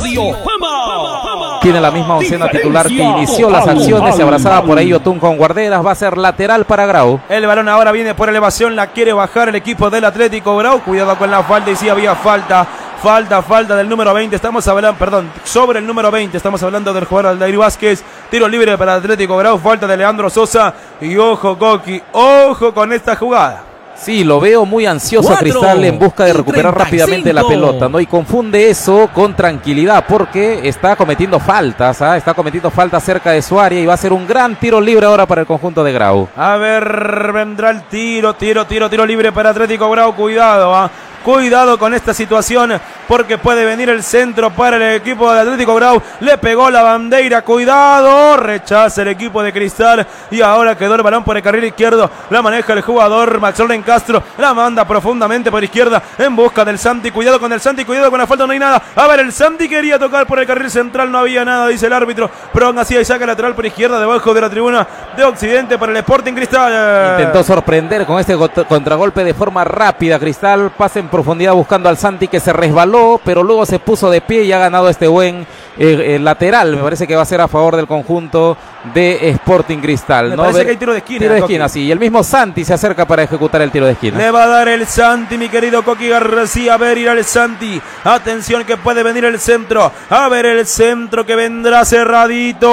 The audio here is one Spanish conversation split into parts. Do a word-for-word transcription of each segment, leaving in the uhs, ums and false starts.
Radio Fama. Tiene la misma oncena titular que inició las acciones. Se abrazaba por ahí Yotun con Guarderas. Va a ser lateral para Grau. El balón ahora viene por elevación. La quiere bajar el equipo del Atlético Grau. Cuidado con la falta. Y sí había falta. Falta, falta del número veinte. Estamos hablando, perdón, sobre el número veinte. Estamos hablando del jugador Aldair Vázquez. Tiro libre para Atlético Grau. Falta de Leandro Sosa. Y ojo, Coqui. Ojo con esta jugada. Sí, lo veo muy ansioso a Cristal en busca de recuperar rápidamente la pelota, ¿no? Y confunde eso con tranquilidad porque está cometiendo faltas, ¿ah? Está cometiendo faltas cerca de su área y va a ser un gran tiro libre ahora para el conjunto de Grau. A ver, vendrá el tiro, tiro, tiro, tiro libre para Atlético Grau. Cuidado, ¿ah? Cuidado con esta situación porque puede venir el centro para el equipo del Atlético Grau. Le pegó la bandera, cuidado, rechaza el equipo de Cristal y ahora quedó el balón por el carril izquierdo. La maneja el jugador Maxorlen Castro, la manda profundamente por izquierda en busca del Santi. Cuidado con el Santi, cuidado con la falta, no hay nada. A ver, el Santi quería tocar por el carril central, no había nada, dice el árbitro, pero aún así hay saca lateral por izquierda debajo de la tribuna de Occidente para el Sporting Cristal. Intentó sorprender con este contragolpe de forma rápida Cristal, pasa en profundidad buscando al Santi que se resbaló, pero luego se puso de pie y ha ganado este buen eh, eh, lateral. Me parece que va a ser a favor del conjunto de Sporting Cristal. Me ¿no? parece Ver, que hay tiro de esquina. Tiro de esquina, sí. Y el mismo Santi se acerca para ejecutar el tiro de esquina. Le va a dar el Santi, mi querido Coqui García. A ver, irá el Santi. Atención que puede venir el centro. A ver el centro que vendrá cerradito.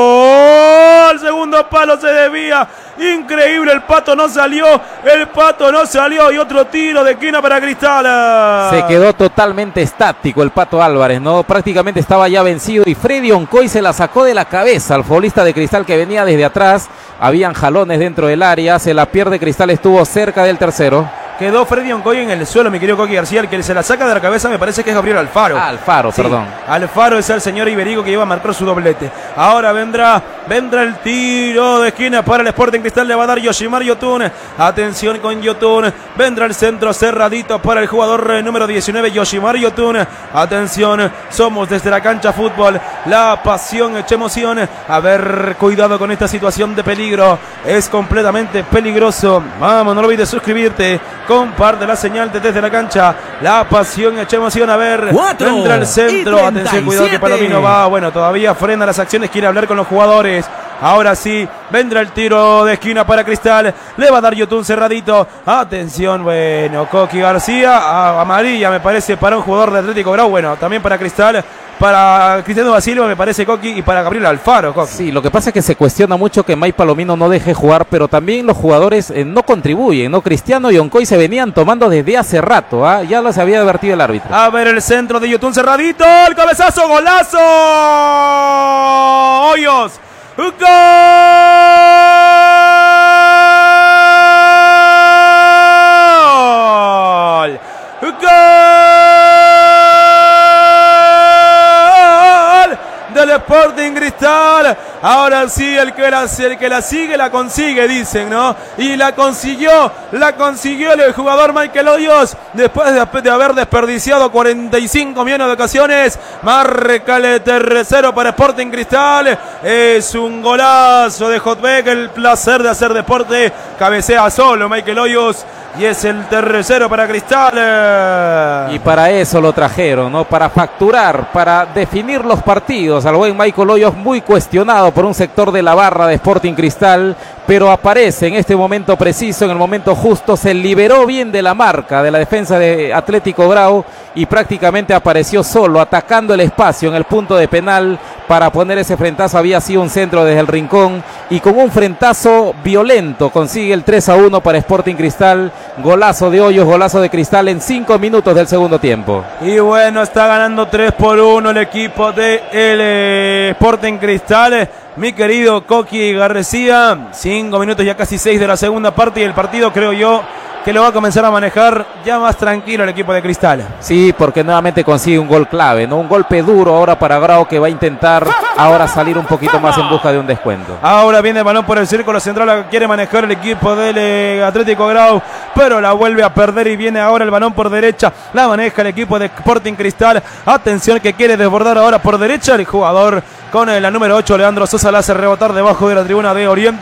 Al segundo palo se desvía. Increíble, el Pato no salió. El Pato no salió. Y otro tiro de esquina para Cristal. Se quedó totalmente estático el Pato Álvarez, ¿no? Prácticamente estaba ya vencido y Freddy Oncoy se la sacó de la cabeza al futbolista de Cristal que venía desde atrás. Habían jalones dentro del área, se la pierde Cristal, estuvo cerca del tercero. Quedó Freddy Oncoy en el suelo, mi querido Coqui García. El que se la saca de la cabeza me parece que es Gabriel Alfaro. Ah, Alfaro, sí, perdón. Alfaro es el señor Iberico que iba a marcar su doblete. Ahora vendrá, vendrá el tiro de esquina para el Sporting Cristal. Le va a dar Yoshimar Yotun. Atención con Yotun. Vendrá el centro cerradito para el jugador número diecinueve, Yoshimar Yotun. Atención, somos desde la cancha fútbol. La pasión hecha emoción. A ver, cuidado con esta situación de peligro. Es completamente peligroso. Vamos, no olvides suscribirte. Comparte la señal de desde la cancha. La pasión hecha emoción. A ver, Cuatro entra el centro. Atención, cuidado que Palomino va. Bueno, todavía frena las acciones. Quiere hablar con los jugadores. Ahora sí, vendrá el tiro de esquina para Cristal. Le va a dar Yotun cerradito. Atención, bueno, Coqui García. A, amarilla me parece para un jugador de Atlético Grau. Bueno, también para Cristal. Para Cristiano da Silva me parece, Coqui, y para Gabriel Alfaro, Coqui. Sí, lo que pasa es que se cuestiona mucho que May Palomino no deje jugar, pero también los jugadores eh, no contribuyen, ¿no? Cristiano y Oncoy se venían tomando desde hace rato, ¿ah? Ya los había advertido el árbitro. A ver el centro de Yotun cerradito, el cabezazo, golazo. Hoyos. ¡Gol! ¡Gol! Del Sporting Cristal. Ahora sí, el que, la, el que la sigue, la consigue, dicen, ¿no? Y la consiguió, la consiguió el jugador Michael Hoyos, después de, de haber desperdiciado cuarenta y cinco millones de ocasiones. Marca el tercero para Sporting Cristal. Es un golazo de Hotbeck, el placer de hacer deporte. Cabecea solo Michael Hoyos. Y es el tercero para Cristal. Y para eso lo trajeron, ¿no? Para facturar, para definir los partidos. Al buen Michael Hoyos, muy cuestionado por un sector de la barra de Sporting Cristal, pero aparece en este momento preciso, en el momento justo, se liberó bien de la marca de la defensa de Atlético Grau y prácticamente apareció solo, atacando el espacio en el punto de penal para poner ese frentazo. Había sido un centro desde el rincón y con un frentazo violento consigue el tres a uno para Sporting Cristal. Golazo de Hoyos, golazo de Cristal en cinco minutos del segundo tiempo. Y bueno, está ganando tres por uno el equipo de el eh, Sporting Cristal. Mi querido Coqui García, cinco minutos, ya casi seis de la segunda parte y el partido, creo yo, que lo va a comenzar a manejar ya más tranquilo el equipo de Cristal. Sí, porque nuevamente consigue un gol clave, ¿no? Un golpe duro ahora para Grau, que va a intentar ahora salir un poquito más en busca de un descuento. Ahora viene el balón por el círculo central, quiere manejar el equipo del eh, Atlético Grau, pero la vuelve a perder y viene ahora el balón por derecha, la maneja el equipo de Sporting Cristal. Atención que quiere desbordar ahora por derecha el jugador con la número ocho, Leandro Sosa, la hace rebotar debajo de la tribuna de Oriente.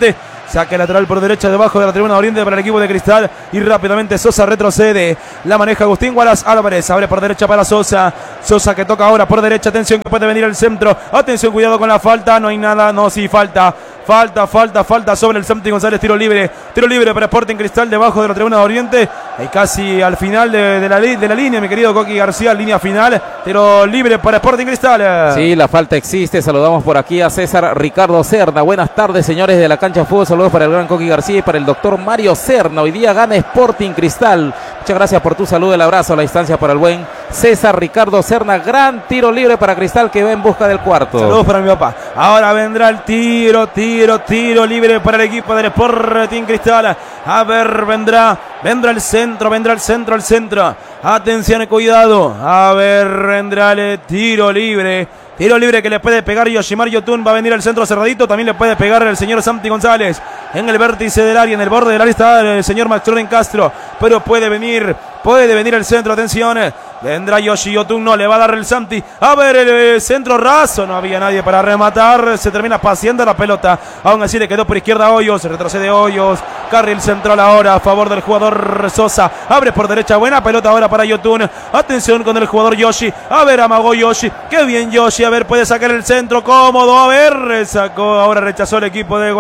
Saque lateral por derecha debajo de la tribuna oriente para el equipo de Cristal. Y rápidamente Sosa retrocede. La maneja Agustín Wallace Álvarez. Abre por derecha para Sosa. Sosa que toca ahora por derecha. Atención que puede venir el centro. Atención, cuidado con la falta. No hay nada. No, sí, falta. Falta, falta, falta sobre el Santi González. Tiro libre. Tiro libre para Sporting Cristal debajo de la tribuna de oriente. Y casi al final de, de, la, de la línea, mi querido Coqui García. Línea final. Tiro libre para Sporting Cristal. Sí, la falta existe. Saludamos por aquí a César Ricardo Cerna. Buenas tardes, señores de la cancha de fútbol. Saludos para el gran Coqui García y para el doctor Mario Cerna. Hoy día gana Sporting Cristal. Muchas gracias por tu saludo. El abrazo a la distancia para el buen César Ricardo Cerna. Gran tiro libre para Cristal que va en busca del cuarto. Saludos para mi papá. Ahora vendrá el tiro, tiro, tiro libre para el equipo del Sporting Cristal. A ver, vendrá, vendrá el centro, vendrá el centro, el centro. Atención, cuidado. A ver, vendrá el tiro libre. Tiro libre que le puede pegar Yoshimar Yotun. Va a venir el centro cerradito. También le puede pegar el señor Santi González. En el vértice del área, en el borde del área está el señor Max Jordan Castro. Pero puede venir, puede venir el centro. Atención. Vendrá Yoshi Yotun, no le va a dar el Santi. A ver el centro raso. No había nadie para rematar. Se termina paseando la pelota. Aún así le quedó por izquierda Hoyos. Retrocede Hoyos. Carril central ahora a favor del jugador Sosa. Abre por derecha. Buena pelota ahora para Yotun. Atención con el jugador Yoshi. A ver, amagó Yoshi. Qué bien Yoshi. A ver, puede sacar el centro cómodo. A ver, sacó. Ahora rechazó el equipo de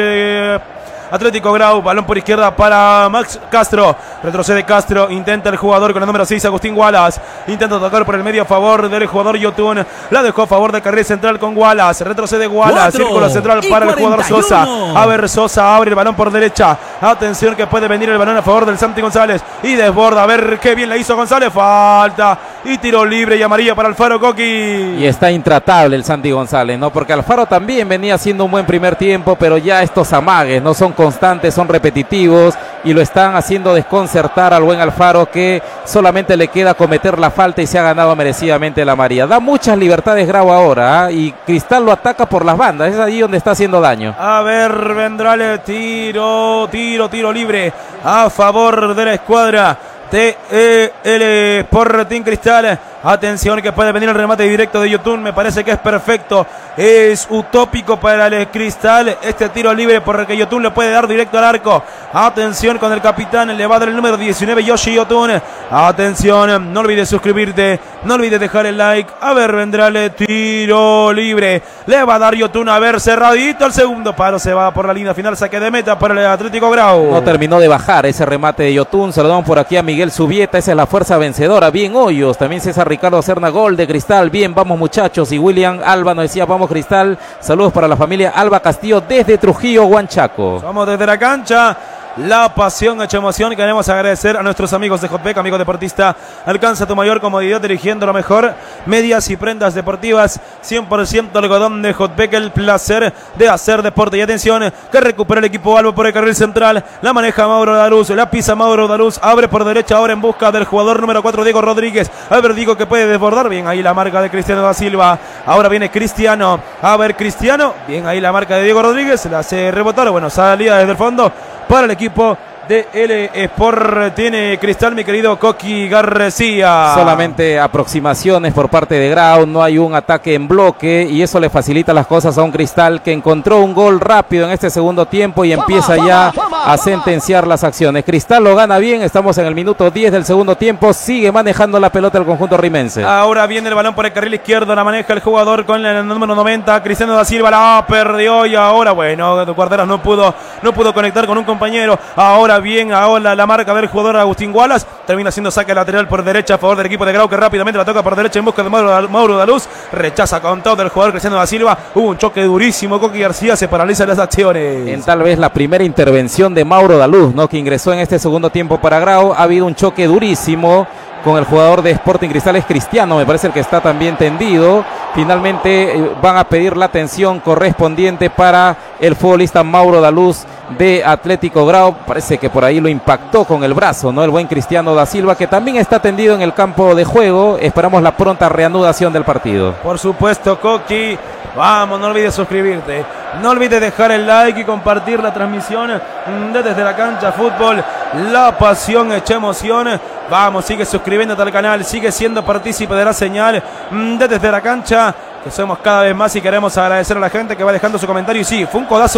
de Atlético Grau. Balón por izquierda para Max Castro. Retrocede Castro. Intenta el jugador con el número seis, Agustín Wallace. Intenta tocar por el medio a favor del jugador Yotun. La dejó a favor del carril central con Wallace. Retrocede Wallace. Círculo central para el jugador Sosa. A ver, Sosa abre el balón por derecha. Atención que puede venir el balón a favor del Santi González. Y desborda. A ver qué bien la hizo González. Falta. Y tiro libre y amarilla para Alfaro Coqui. Y está intratable el Santi González, ¿no? Porque Alfaro también venía haciendo un buen primer tiempo, pero ya estos amagues no son constantes, son repetitivos y lo están haciendo desconcertar al buen Alfaro, que solamente le queda cometer la falta y se ha ganado merecidamente la amarilla. Da muchas libertades Grau ahora, ¿eh? Y Cristal lo ataca por las bandas. Es ahí donde está haciendo daño. A ver, vendrá el tiro, tiro, tiro libre a favor de la escuadra T E L Sporting Cristal. Atención que puede venir el remate directo de Yotun. Me parece que es perfecto. Es utópico para el Cristal este tiro libre porque Yotun le puede dar directo al arco. Atención con el capitán. Le va a dar el número diecinueve, Yoshi Yotun. Atención. No olvides suscribirte. No olvides dejar el like. A ver, vendrá el tiro libre. Le va a dar Yotun. A ver, cerradito el segundo palo. Se va por la línea final. Saque de meta para el Atlético Grau. No terminó de bajar ese remate de Yotun. Saludamos por aquí a Miguel Subieta. Esa es la fuerza vencedora. Bien Hoyos. También César Ricardo Cerna, gol de Cristal. Bien, vamos muchachos. Y William Alba nos decía, vamos Cristal. Saludos para la familia Alba Castillo desde Trujillo, Huanchaco. Vamos desde la cancha. La pasión hecha emoción. Queremos agradecer a nuestros amigos de Hotbeck, amigo deportista. Alcanza tu mayor comodidad dirigiendo lo mejor. Medias y prendas deportivas. cien por ciento algodón de Hotbeck. El placer de hacer deporte. Y atención, que recupera el equipo Albo por el carril central. La maneja Mauro Daruz. La pisa Mauro Daruz. Abre por derecha ahora en busca del jugador número cuatro, Diego Rodríguez. A ver, Diego que puede desbordar. Bien, ahí la marca de Cristiano da Silva. Ahora viene Cristiano. A ver, Cristiano. Bien, ahí la marca de Diego Rodríguez. La hace rebotar. Bueno, salida desde el fondo para el equipo de L Sport. Tiene Cristal, mi querido Coqui García. Solamente aproximaciones por parte de Grau, no hay un ataque en bloque y eso le facilita las cosas a un Cristal que encontró un gol rápido en este segundo tiempo y empieza ya a sentenciar las acciones. Cristal lo gana bien, estamos en el minuto diez del segundo tiempo, sigue manejando la pelota el conjunto rimense. Ahora viene el balón por el carril izquierdo, la maneja el jugador con el número noventa, Cristiano da Silva, la perdió y ahora, bueno, Guarderas no pudo, no pudo conectar con un compañero. Ahora bien, ahora la marca del jugador Agustín Wallace, termina haciendo saque lateral por derecha a favor del equipo de Grau, que rápidamente la toca por derecha en busca de Mauro, Mauro Daluz, rechaza con todo el jugador Cristiano da Silva. Hubo un choque durísimo, Coqui García se paraliza las acciones. En tal vez la primera intervención de Mauro Daluz, ¿no?, que ingresó en este segundo tiempo para Grau. Ha habido un choque durísimo con el jugador de Sporting Cristal, es Cristiano, me parece el que está también tendido. Finalmente eh, van a pedir la atención correspondiente para el futbolista Mauro Daluz de Atlético Grau. Parece que por ahí lo impactó con el brazo, ¿no?, el buen Cristiano da Silva, que también está tendido en el campo de juego. Esperamos la pronta reanudación del partido. Por supuesto, Coqui. Vamos, no olvides suscribirte, no olvides dejar el like y compartir la transmisión de Desde la Cancha Fútbol, la pasión hecha emoción. Vamos, sigue suscribiéndote al canal, sigue siendo partícipe de la señal de Desde la Cancha, que somos cada vez más y queremos agradecer a la gente que va dejando su comentario. Y sí, fue un codazo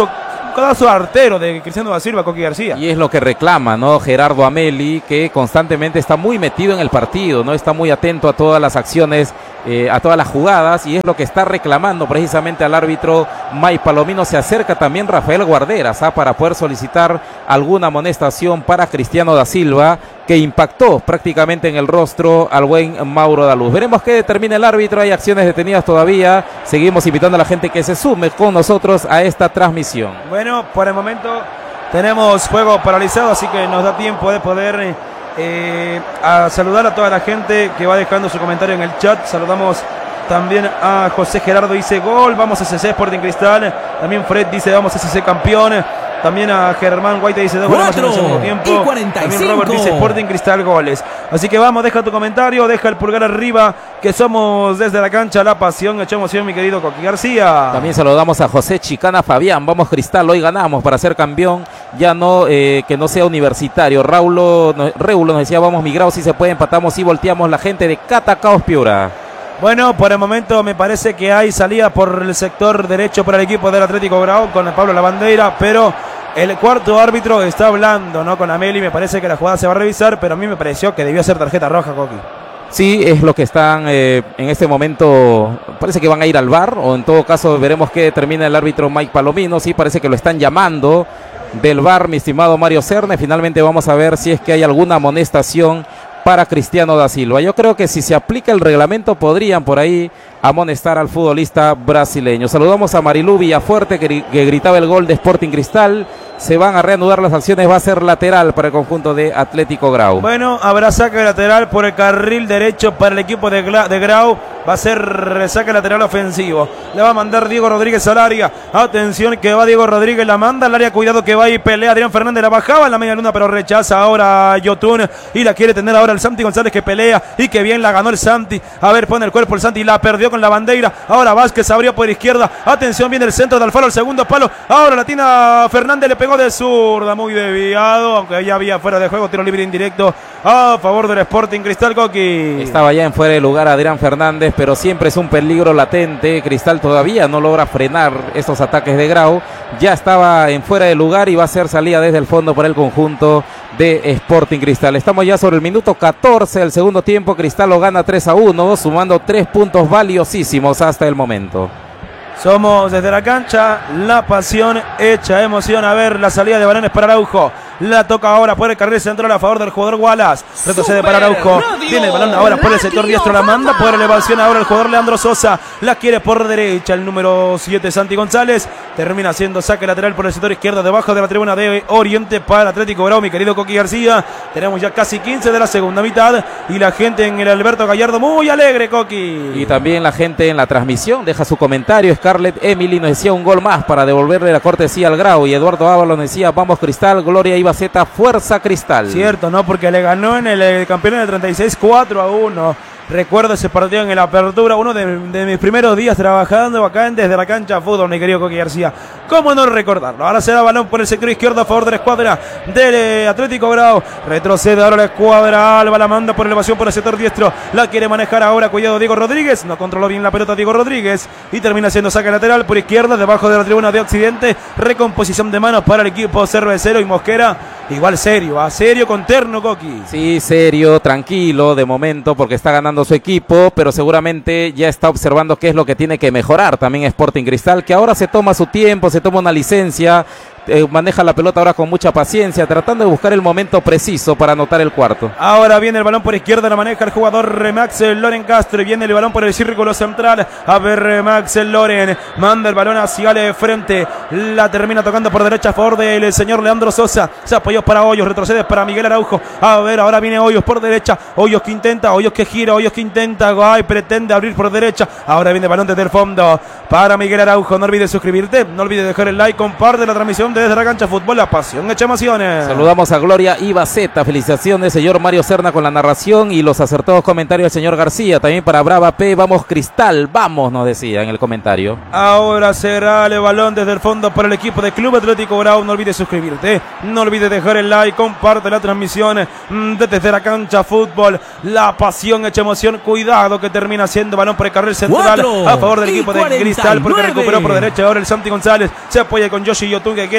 codazo artero de Cristiano da Silva, Coqui García. Y es lo que reclama, ¿no? Gerardo Ameli, que constantemente está muy metido en el partido, ¿no? Está muy atento a todas las acciones, eh, a todas las jugadas, y es lo que está reclamando precisamente al árbitro Mike Palomino. Se acerca también Rafael Guarderas, ¿ah? Para poder solicitar alguna amonestación para Cristiano da Silva, que impactó prácticamente en el rostro al buen Mauro Daluz. Veremos qué determina el árbitro. Hay acciones detenidas todavía. Seguimos invitando a la gente que se sume con nosotros a esta transmisión. Bueno, por el momento tenemos juego paralizado, así que nos da tiempo de poder eh, a saludar a toda la gente que va dejando su comentario en el chat. Saludamos también a José Gerardo, dice gol, vamos a S C Sporting Cristal. También Fred dice vamos a S C campeón. También a Germán Guaita dice dos goles en el segundo tiempo. También Robert dice Sporting Cristal goles. Así que vamos, deja tu comentario, deja el pulgar arriba, que somos desde la cancha la pasión hecha emoción, mi querido Coqui García. También saludamos a José Chicana Fabián. Vamos Cristal, hoy ganamos para ser campeón, ya no eh, que no sea universitario. Raulo, no, Reulo nos decía vamos migrados, si se puede empatamos y volteamos. La gente de Catacaos Piura. Bueno, por el momento me parece que hay salida por el sector derecho para el equipo del Atlético Grau con Pablo Lavandeira, pero el cuarto árbitro está hablando, ¿no? Con Ameli. Me parece que la jugada se va a revisar, pero a mí me pareció que debió ser tarjeta roja, Coqui. Sí, es lo que están eh, en este momento. Parece que van a ir al V A R, o en todo caso veremos qué determina el árbitro Mike Palomino. Sí, parece que lo están llamando del V A R, mi estimado Mario Cerne. Finalmente vamos a ver si es que hay alguna amonestación para Cristiano da Silva. Yo creo que si se aplica el reglamento podrían por ahí amonestar al futbolista brasileño. Saludamos a Marilú Villafuerte, que, que gritaba el gol de Sporting Cristal. Se van a reanudar las acciones, va a ser lateral para el conjunto de Atlético Grau. Bueno, habrá saque lateral por el carril derecho para el equipo de, de Grau. Va a ser saque lateral ofensivo. Le va a mandar Diego Rodríguez al área. Atención que va Diego Rodríguez, la manda al área. Cuidado que va y pelea Adrián Fernández. La bajaba en la media luna, pero rechaza ahora Yotun. Y la quiere tener ahora el Santi González, que pelea. Y que bien la ganó el Santi. A ver, pone el cuerpo el Santi. La perdió con la bandera. Ahora Vázquez abrió por izquierda. Atención, viene el centro de Alfaro al segundo palo. Ahora la tina Fernández, le pegó de zurda, muy desviado, aunque ya había fuera de juego, tiro libre indirecto a favor del Sporting Cristal, Coqui. Estaba ya en fuera de lugar Adrián Fernández, pero siempre es un peligro latente. Cristal todavía no logra frenar estos ataques de Grau. Ya estaba en fuera de lugar y va a ser salida desde el fondo por el conjunto de Sporting Cristal. Estamos ya sobre el minuto catorce del segundo tiempo. Cristal lo gana tres a uno, sumando tres puntos valiosísimos hasta el momento. Somos desde la cancha, la pasión hecha emoción. A ver la salida de balones para Araujo. La toca ahora por el carril central a favor del jugador Wallace. Retrocede para Araujo. Tiene el balón ahora por el sector diestro. La manda por elevación ahora el jugador Leandro Sosa. La quiere por derecha el número siete Santi González. Termina haciendo saque lateral por el sector izquierdo debajo de la tribuna de Oriente para Atlético Grau, mi querido Coqui García. Tenemos ya casi quince de la segunda mitad y la gente en el Alberto Gallardo muy alegre, Coqui. Y también la gente en la transmisión deja su comentario. Scarlett Emily nos decía un gol más para devolverle la cortesía al Grau, y Eduardo Ábalos nos decía vamos Cristal, Gloria Ibaceta, fuerza Cristal. Cierto, ¿no? Porque le ganó en el, el campeón en el treinta y seis cuatro a uno. Recuerdo ese partido en la apertura, uno de, de mis primeros días trabajando acá en Desde la Cancha Fútbol, mi querido Coqui García. ¿Cómo no recordarlo? Ahora será balón por el sector izquierdo a favor de la escuadra del eh, Atlético Grau. Retrocede ahora la escuadra Alba, la manda por elevación por el sector diestro. La quiere manejar ahora, cuidado Diego Rodríguez. No controló bien la pelota Diego Rodríguez. Y termina siendo saque lateral por izquierda, debajo de la tribuna de Occidente. Recomposición de manos para el equipo cervecero y Mosquera. Igual serio, a serio con terno, Coqui. Sí, serio, tranquilo de momento porque está ganando su equipo, pero seguramente ya está observando qué es lo que tiene que mejorar también Sporting Cristal, que ahora se toma su tiempo, se toma una licencia, eh, maneja la pelota ahora con mucha paciencia, tratando de buscar el momento preciso para anotar el cuarto. Ahora viene el balón por izquierda, la maneja el jugador Max Loren Castro, y viene el balón por el círculo central. A ver, Max Loren manda el balón hacia el frente, la termina tocando por derecha a favor del señor Leandro Sosa. Se apoyó para Hoyos, retrocede para Miguel Araujo. A ver, ahora viene Hoyos por derecha, Hoyos que intenta, Hoyos que gira, Hoyos que intenta, ay, pretende abrir por derecha. Ahora viene el balón desde el fondo para Miguel Araujo. No olvides suscribirte, no olvides dejar el like, comparte la transmisión desde la cancha Fútbol, la pasión hecha emociones. Saludamos a Gloria Ibaceta, felicitaciones señor Mario Serna con la narración y los acertados comentarios del señor García. También para Brava P, vamos Cristal, vamos, nos decía en el comentario. Ahora será el balón desde el fondo para el equipo de Club Atlético Grau. No olvides suscribirte, no olvides dejar el like, comparte la transmisión desde la cancha Fútbol, la pasión hecha emoción. Cuidado que termina siendo balón por el carril central a favor del equipo de Cristal, porque recuperó por derecha ahora el Santi González. Se apoya con Yoshi Yotun, que quiere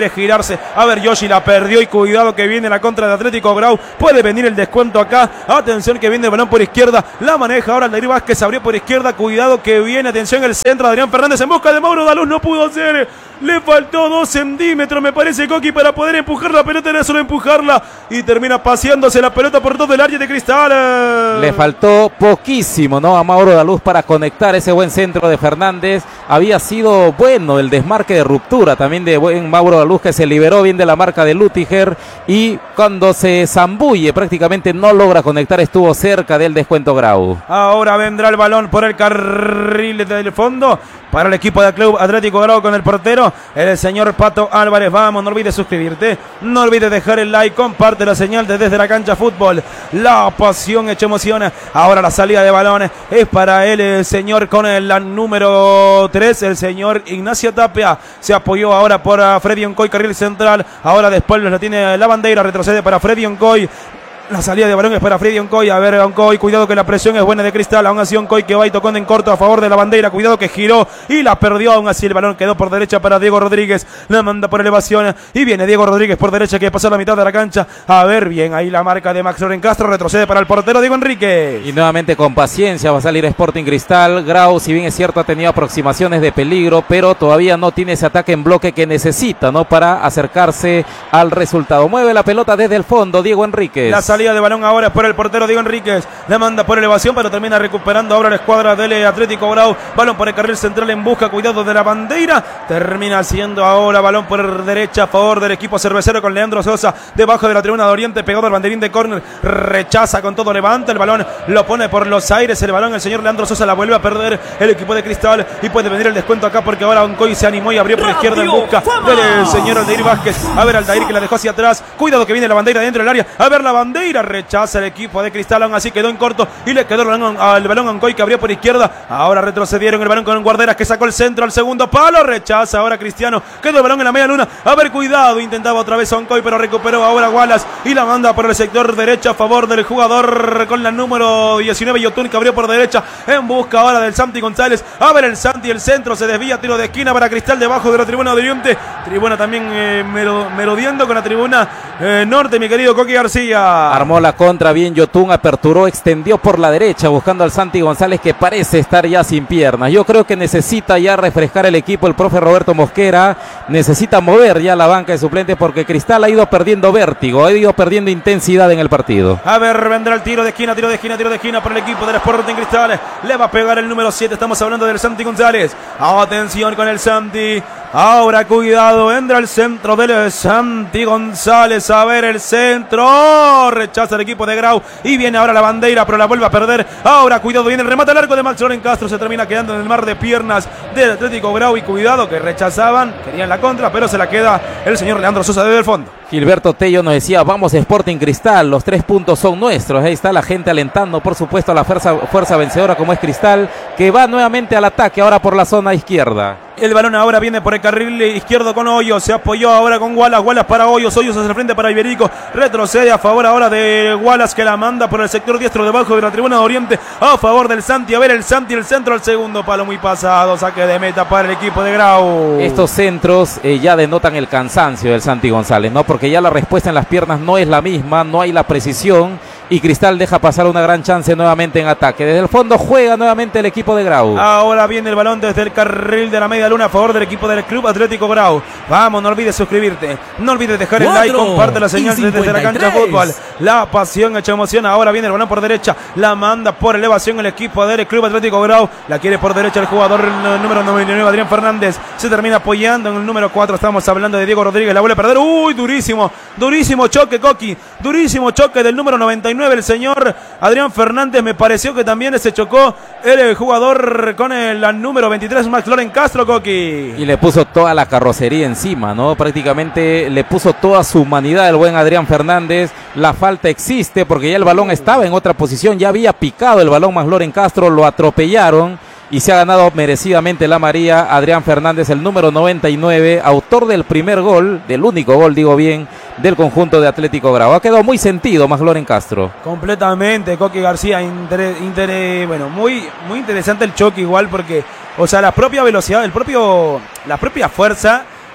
quiere girarse. A ver, Yoshi la perdió y cuidado que viene la contra de Atlético Grau. Puede venir el descuento acá. Atención que viene el balón por izquierda. La maneja ahora Aldair Vázquez. Abrió por izquierda. Cuidado que viene. Atención el centro. Adrián Fernández en busca de Mauro Daluz. No pudo hacer. Le faltó dos centímetros, me parece, Coqui, para poder empujar la pelota. Era solo empujarla y termina paseándose la pelota por todo el área de Cristal. Le faltó poquísimo, ¿no? A Mauro Daluz para conectar ese buen centro de Fernández. Había sido bueno el desmarque de ruptura también de buen Mauro Daluz, que se liberó bien de la marca de Lutiger y cuando se zambulle prácticamente no logra conectar, estuvo cerca del descuento Grau. Ahora vendrá el balón por el carril del fondo para el equipo del Club Atlético Grau con el portero, el señor Pato Álvarez. Vamos, no olvides suscribirte, no olvides dejar el like, comparte la señal de Desde la Cancha Fútbol. La pasión hecha emoción. Ahora la salida de balón es para él, el señor con el número tres, el señor Ignacio Tapia. Se apoyó ahora por Freddy Oncoy, carril central. Ahora después la tiene la bandera, retrocede para Freddy Oncoy. La salida de balón es para Freddy Oncoy. A ver, Oncoy, cuidado que la presión es buena de Cristal. Aún así Oncoy que va y tocó en corto a favor de la bandera. Cuidado que giró y la perdió. Aún así el balón quedó por derecha para Diego Rodríguez. La manda por elevación y viene Diego Rodríguez por derecha, que pasó la mitad de la cancha. A ver, bien, ahí la marca de Max Loren Castro. Retrocede para el portero Diego Enríquez. Y nuevamente con paciencia va a salir Sporting Cristal. Grau, si bien es cierto, ha tenido aproximaciones de peligro, pero todavía no tiene ese ataque en bloque que necesita, ¿no? Para acercarse al resultado. Mueve la pelota desde el fondo Diego Enríquez. La salida de balón ahora es por el portero Diego Enríquez. La manda por elevación, pero termina recuperando ahora la escuadra del Atlético Grau. Balón por el carril central en busca, cuidado de la bandera. Termina siendo ahora balón por derecha a favor del equipo cervecero con Leandro Sosa. Debajo de la tribuna de Oriente, pegado al banderín de córner. Rechaza con todo, levanta el balón, lo pone por los aires. El balón, el señor Leandro Sosa la vuelve a perder el equipo de Cristal. Y puede venir el descuento acá porque ahora Oncoy se animó y abrió por izquierda en busca del señor Aldair Vázquez. A ver, Aldair que la dejó hacia atrás. Cuidado que viene la bandera dentro del área. A ver la bandera. Rechaza el equipo de Cristal, aún así quedó en corto y le quedó el balón, al balón a Oncoy, que abrió por izquierda. Ahora retrocedieron el balón con Guarderas, que sacó el centro al segundo palo. Rechaza ahora Cristiano, quedó el balón en la media luna. A ver, cuidado, intentaba otra vez Oncoy, pero recuperó ahora Wallace y la manda por el sector derecho a favor del jugador con la número diecinueve, Yotun, que abrió por derecha en busca ahora del Santi González. A ver el Santi, el centro, se desvía, tiro de esquina para Cristal debajo de la tribuna de Oriente. Tribuna también eh, merodeando con la tribuna eh, norte, mi querido Coqui García. Armó la contra bien Yotun, aperturó, extendió por la derecha buscando al Santi González, que parece estar ya sin piernas. Yo creo que necesita ya refrescar el equipo el profe Roberto Mosquera, necesita mover ya la banca de suplentes porque Cristal ha ido perdiendo vértigo, ha ido perdiendo intensidad en el partido. A ver, vendrá el tiro de esquina, tiro de esquina, tiro de esquina para el equipo del Sporting Cristal. Le va a pegar el número siete, estamos hablando del Santi González. Atención con el Santi. Ahora cuidado, entra el centro del Santi González. A ver el centro. Rechaza el equipo de Grau y viene ahora la bandera, pero la vuelve a perder. Ahora cuidado, viene el remate al arco de Max Loren Castro. Se termina quedando en el mar de piernas del Atlético Grau. Y cuidado que rechazaban, querían la contra, pero se la queda el señor Leandro Sosa desde el fondo. Gilberto Tello nos decía, vamos Sporting Cristal, los tres puntos son nuestros. Ahí está la gente alentando, por supuesto, a la fuerza, fuerza vencedora como es Cristal, que va nuevamente al ataque ahora por la zona izquierda. El balón ahora viene por el carril izquierdo con Hoyos. Se apoyó ahora con Wallace. Wallace para Hoyos. Hoyos hacia el frente para Iberico. Retrocede a favor ahora de Wallace, que la manda por el sector diestro debajo de la tribuna de Oriente. A favor del Santi. A ver el Santi, el centro al segundo palo muy pasado. Saque de meta para el equipo de Grau. Estos centros eh, ya denotan el cansancio del Santi González, ¿no? Porque ya la respuesta en las piernas no es la misma. No hay la precisión. Y Cristal deja pasar una gran chance nuevamente en ataque. Desde el fondo juega nuevamente el equipo de Grau. Ahora viene el balón desde el carril de la media luna a favor del equipo del Club Atlético Grau. Vamos, no olvides suscribirte, no olvides dejar el like, comparte la señal desde la cancha fútbol. La pasión hecha emoción. Ahora viene el balón por derecha, la manda por elevación el equipo del Club Atlético Grau. La quiere por derecha el jugador el número noventa y nueve, Adrián Fernández. Se termina apoyando en el número cuatro. Estamos hablando de Diego Rodríguez. La vuelve a perder. Uy, durísimo, durísimo choque, Coqui. Durísimo choque del número noventa y nueve, el señor Adrián Fernández. Me pareció que también se chocó el jugador con el número veintitrés, Max Loren Castro, Coqui. Y le puso toda la carrocería encima, ¿no? Prácticamente le puso toda su humanidad el buen Adrián Fernández. La falta existe porque ya el balón estaba en otra posición, ya había picado el balón Max Loren Castro, lo atropellaron y se ha ganado merecidamente la María Adrián Fernández, el número noventa y nueve, autor del primer gol, del único gol, digo bien, del conjunto de Atlético Grau. Ha quedado muy sentido Max Loren Castro. Completamente, Coqui García. Inter, inter, bueno, muy, muy interesante el choque igual porque, o sea, la propia velocidad, el propio, la propia fuerza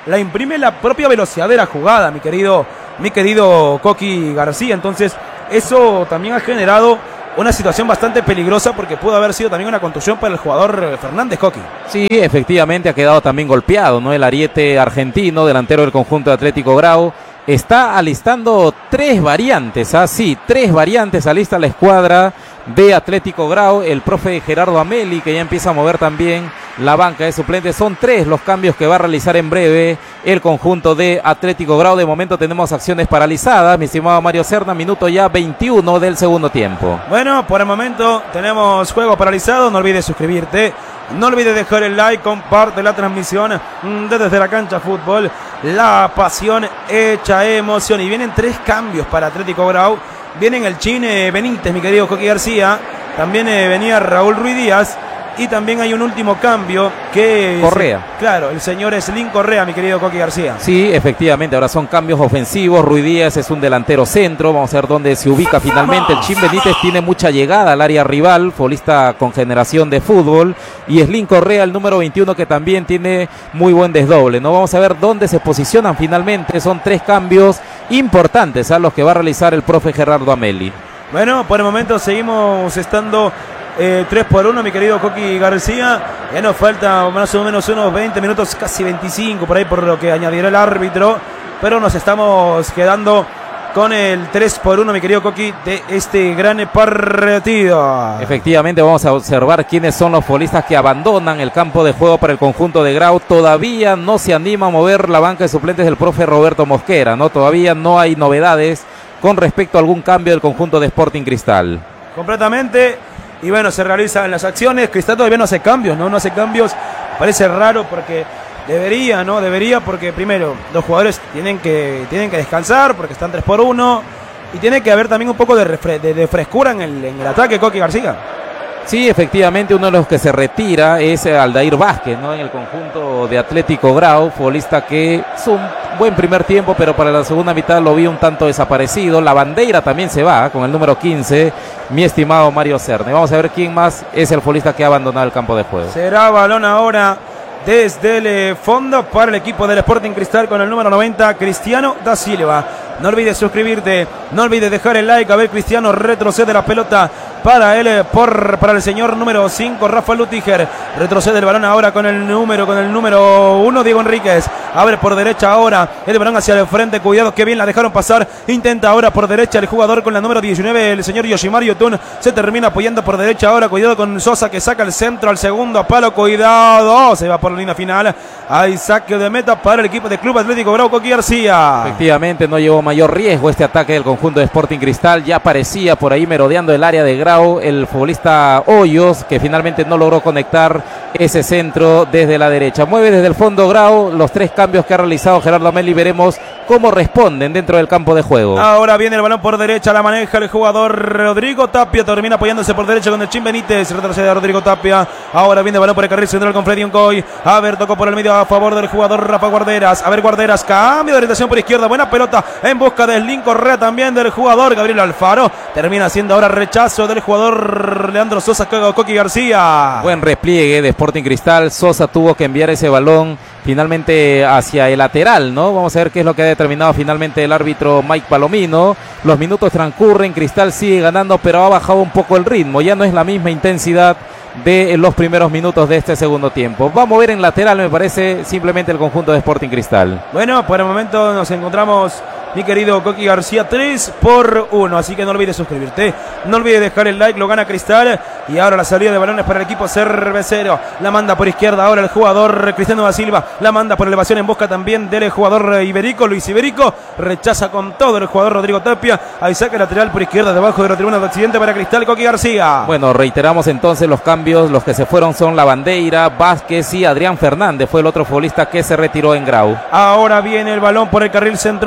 la imprime la propia velocidad de la jugada, mi querido, mi querido Coqui García. Entonces, eso también ha generado una situación bastante peligrosa porque pudo haber sido también una contusión para el jugador Fernández, Coqui. Sí, efectivamente ha quedado también golpeado, ¿no? El ariete argentino, delantero del conjunto de Atlético Grau, está alistando tres variantes, ¿ah? Sí, tres variantes alista la escuadra de Atlético Grau. El profe Gerardo Ameli, que ya empieza a mover también la banca de suplentes. Son tres los cambios que va a realizar en breve el conjunto de Atlético Grau. De momento tenemos acciones paralizadas, mi estimado Mario Serna, minuto ya veintiuno del segundo tiempo. Bueno, por el momento tenemos juego paralizado. No olvides suscribirte, no olvides dejar el like, comparte la transmisión desde la cancha fútbol. La pasión hecha emoción. Y vienen tres cambios para Atlético Grau. Vienen el Chine Benítez, mi querido Coqui García. También eh, venía Raúl Ruiz Díaz. Y también hay un último cambio que... Correa. Se, claro, el señor Slim Correa, mi querido Coqui García. Sí, efectivamente, ahora son cambios ofensivos. Ruiz Díaz es un delantero centro. Vamos a ver dónde se ubica finalmente. El Chin Benítez tiene mucha llegada al área rival, futbolista con generación de fútbol. Y Slim Correa, el número veintiuno, que también tiene muy buen desdoble, ¿no? Vamos a ver dónde se posicionan finalmente. Son tres cambios importantes a los que va a realizar el profe Gerardo Ameli. Bueno, por el momento seguimos estando... Eh, tres por uno, mi querido Coqui García. Ya nos falta más o menos unos veinte minutos, casi veinticinco por ahí, por lo que añadirá el árbitro. Pero nos estamos quedando con el tres por uno, mi querido Coqui, de este gran partido. Efectivamente, vamos a observar quiénes son los futbolistas que abandonan el campo de juego para el conjunto de Grau. Todavía no se anima a mover la banca de suplentes del profe Roberto Mosquera, ¿no? Todavía no hay novedades con respecto a algún cambio del conjunto de Sporting Cristal. Completamente. Y bueno, se realizan las acciones. Cristal todavía no hace cambios, ¿no? No hace cambios. Parece raro porque debería, ¿no? Debería porque primero los jugadores tienen que, tienen que descansar porque están tres por uno. Y tiene que haber también un poco de, refre de, de frescura en el, en el ataque, Coqui García. Sí, efectivamente, uno de los que se retira es Aldair Vázquez, ¿no? En el conjunto de Atlético Grau, futbolista que es un buen primer tiempo, pero para la segunda mitad lo vi un tanto desaparecido. La Bandeira también se va con el número quince, mi estimado Mario Cerne. Vamos a ver quién más es el futbolista que ha abandonado el campo de juego. Será balón ahora desde el fondo para el equipo del Sporting Cristal con el número noventa, Cristiano da Silva. No olvides suscribirte, no olvides dejar el like. A ver, Cristiano retrocede la pelota para él, por, para el señor número cinco, Rafa Lutiger. Retrocede el balón ahora con el número, con el número uno, Diego Enríquez. A ver, por derecha ahora, el balón hacia el frente, cuidado, que bien la dejaron pasar. Intenta ahora por derecha el jugador con la número diecinueve, el señor Yoshimar Yotun. Se termina apoyando por derecha ahora, cuidado con Sosa que saca el centro al segundo palo, cuidado, se va por la línea final. Hay saque de meta para el equipo de Club Atlético Grau, Coqui García. Efectivamente, no llevó mayor riesgo este ataque del conjunto de Sporting Cristal. Ya aparecía por ahí merodeando el área de Grau el futbolista Hoyos, que finalmente no logró conectar ese centro desde la derecha. Mueve desde el fondo Grau. Los tres cambios que ha realizado Gerardo Ameli, veremos cómo responden dentro del campo de juego. Ahora viene el balón por derecha, la maneja el jugador Rodrigo Tapia, termina apoyándose por derecha con el Chin Benítez, retrocede a Rodrigo Tapia. Ahora viene el balón por el carril central con Freddy Oncoy. A ver, tocó por el medio a favor del jugador Rafa Guarderas. A ver, Guarderas, cambio de orientación por izquierda, buena pelota en busca de Slim Correa, también del jugador Gabriel Alfaro. Termina siendo ahora rechazo del jugador Leandro Sosa, Coqui García. Buen repliegue de Sporting Cristal. Sosa tuvo que enviar ese balón finalmente hacia el lateral, ¿no? Vamos a ver qué es lo que ha determinado finalmente el árbitro Mike Palomino. Los minutos transcurren, Cristal sigue ganando, pero ha bajado un poco el ritmo. Ya no es la misma intensidad de los primeros minutos de este segundo tiempo. Va a mover en lateral, me parece, simplemente el conjunto de Sporting Cristal. Bueno, por el momento nos encontramos, mi querido Coqui García, tres por uno. Así que no olvides suscribirte, no olvides dejar el like, lo gana Cristal. Y ahora la salida de balones para el equipo cervecero. La manda por izquierda ahora el jugador Cristiano da Silva. La manda por elevación en busca también del jugador Iberico, Luis Iberico. Rechaza con todo el jugador Rodrigo Tapia. Ahí saca lateral por izquierda debajo de la tribuna de Occidente para Cristal, Coqui García. Bueno, reiteramos entonces los cambios. Los que se fueron son La Bandeira, Vázquez y Adrián Fernández. Fue el otro futbolista que se retiró en Grau. Ahora viene el balón por el carril central. Viene el balón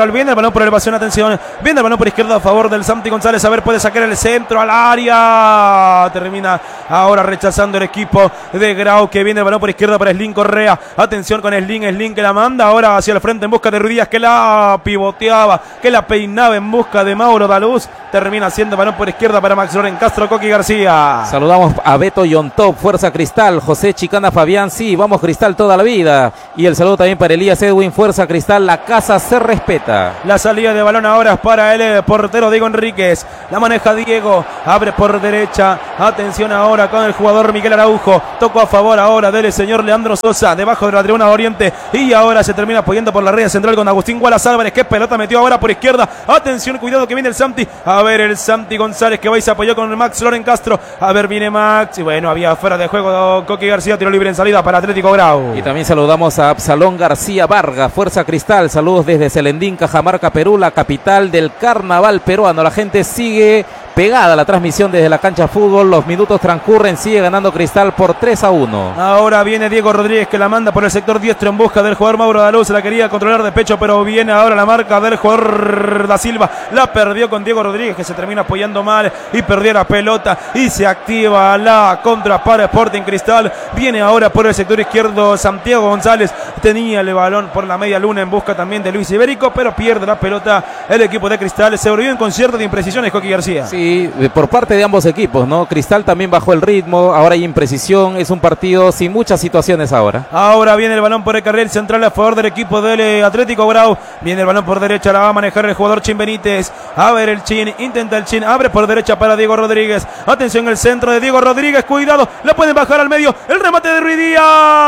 balón por elevación, atención. Viene el balón por izquierda a favor del Santi González. A ver, puede sacar el centro al área. Termina ahora rechazando el equipo de Grau, que viene el balón por izquierda para Slim Correa. Atención con Slim, Slim que la manda ahora hacia el frente en busca de Ruiz Díaz, que la pivoteaba, que la peinaba en busca de Mauro Daluz. Termina siendo balón por izquierda para Max Loren Castro, Coqui García. Saludamos a Beto Yontop, Fuerza Cristal, José Chicana Fabián, sí, vamos Cristal toda la vida. Y el saludo también para Elías Edwin, Fuerza Cristal, la casa se respeta. La salida de balón ahora es para el portero Diego Enríquez. La maneja Diego, abre por derecha. Atención ahora con el jugador Miguel Araujo. Tocó a favor ahora del señor Leandro Sosa, debajo de la tribuna de Oriente. Y ahora se termina apoyando por la red central con Agustín Gualas Álvarez. Qué pelota metió ahora por izquierda. Atención, cuidado que viene el Santi. A ver el Santi González que va y se apoyó con el Max Loren Castro. A ver, viene Max. Y bueno, había fuera de juego Coqui García. Tiro libre en salida para Atlético Grau. Y también saludamos a Absalón García Vargas, Fuerza Cristal. Saludos desde Celendín, Cajamarca, Perú, la capital del carnaval peruano. La gente sigue pegada a la transmisión desde la cancha fútbol. Los minutos transcurren, sigue ganando Cristal por tres a uno. Ahora viene Diego Rodríguez que la manda por el sector diestro en busca del jugador Mauro Daluz. Se la quería controlar de pecho, pero viene ahora la marca del jugador Da Silva. La perdió con Diego Rodríguez, que se termina apoyando mal y perdió la pelota. Y se activa la contra para Sporting Cristal. Viene ahora por el sector izquierdo Santiago González. Tenía el balón por la media luna en busca también de Luis Ibérico, pero pierde la pelota el equipo de Cristal. Se volvió en concierto de imprecisiones, Coqui García. Sí, por parte de ambos equipos, ¿no? Cristal también bajó el ritmo, ahora hay imprecisión, es un partido sin muchas situaciones ahora. Ahora viene el balón por el carril central a favor del equipo del Atlético Grau. Viene el balón por derecha, la va a manejar el jugador Chin Benítez. A ver el Chin, intenta el Chin, abre por derecha para Diego Rodríguez. Atención el centro de Diego Rodríguez, cuidado, la pueden bajar al medio. El remate de Ruiz Díaz.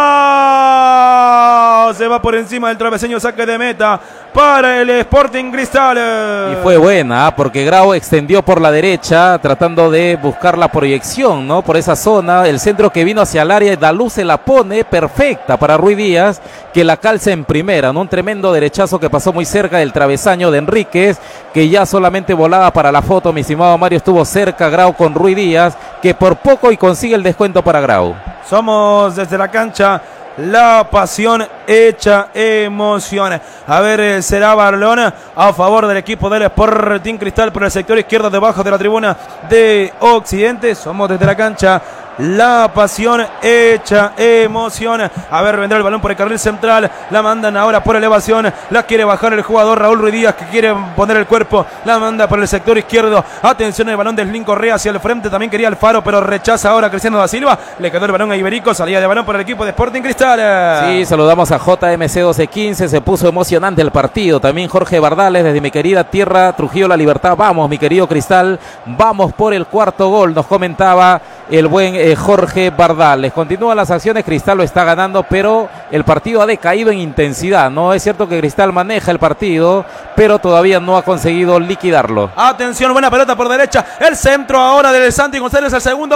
Se va por encima del traveseño, saque de meta para el Sporting Cristal. Y fue buena, ¿eh? Porque Grau extendió por la derecha tratando de buscar la proyección, ¿no? Por esa zona, el centro que vino hacia el área, Daluz se la pone perfecta para Ruiz Díaz, que la calza en primera, ¿no? Un tremendo derechazo que pasó muy cerca del travesaño de Enríquez, que ya solamente volaba para la foto, mi estimado Mario, estuvo cerca Grau con Ruiz Díaz, que por poco y consigue el descuento para Grau. Somos desde la cancha la pasión hecha emoción. A ver, será Barlona a favor del equipo del Sporting Cristal por el sector izquierdo debajo de la tribuna de Occidente. Somos desde la cancha la pasión hecha emoción. A ver, vendrá el balón por el carril central. La mandan ahora por elevación. La quiere bajar el jugador Raúl Ruiz Díaz, que quiere poner el cuerpo. La manda por el sector izquierdo. Atención, el balón de Slim Correa hacia el frente. También quería Alfaro, pero rechaza ahora Cristiano da Silva. Le quedó el balón a Iberico. Salida de balón por el equipo de Sporting Cristal. Sí, saludamos a J M C doce quince. Se puso emocionante el partido. También Jorge Bardales desde mi querida tierra Trujillo La Libertad. Vamos, mi querido Cristal. Vamos por el cuarto gol. Nos comentaba el buen eh, Jorge Bardales. Continúan las acciones, Cristal lo está ganando, pero el partido ha decaído en intensidad, ¿no? Es cierto que Cristal maneja el partido, pero todavía no ha conseguido liquidarlo. Atención, buena pelota por derecha, el centro ahora del Santi González, el segundo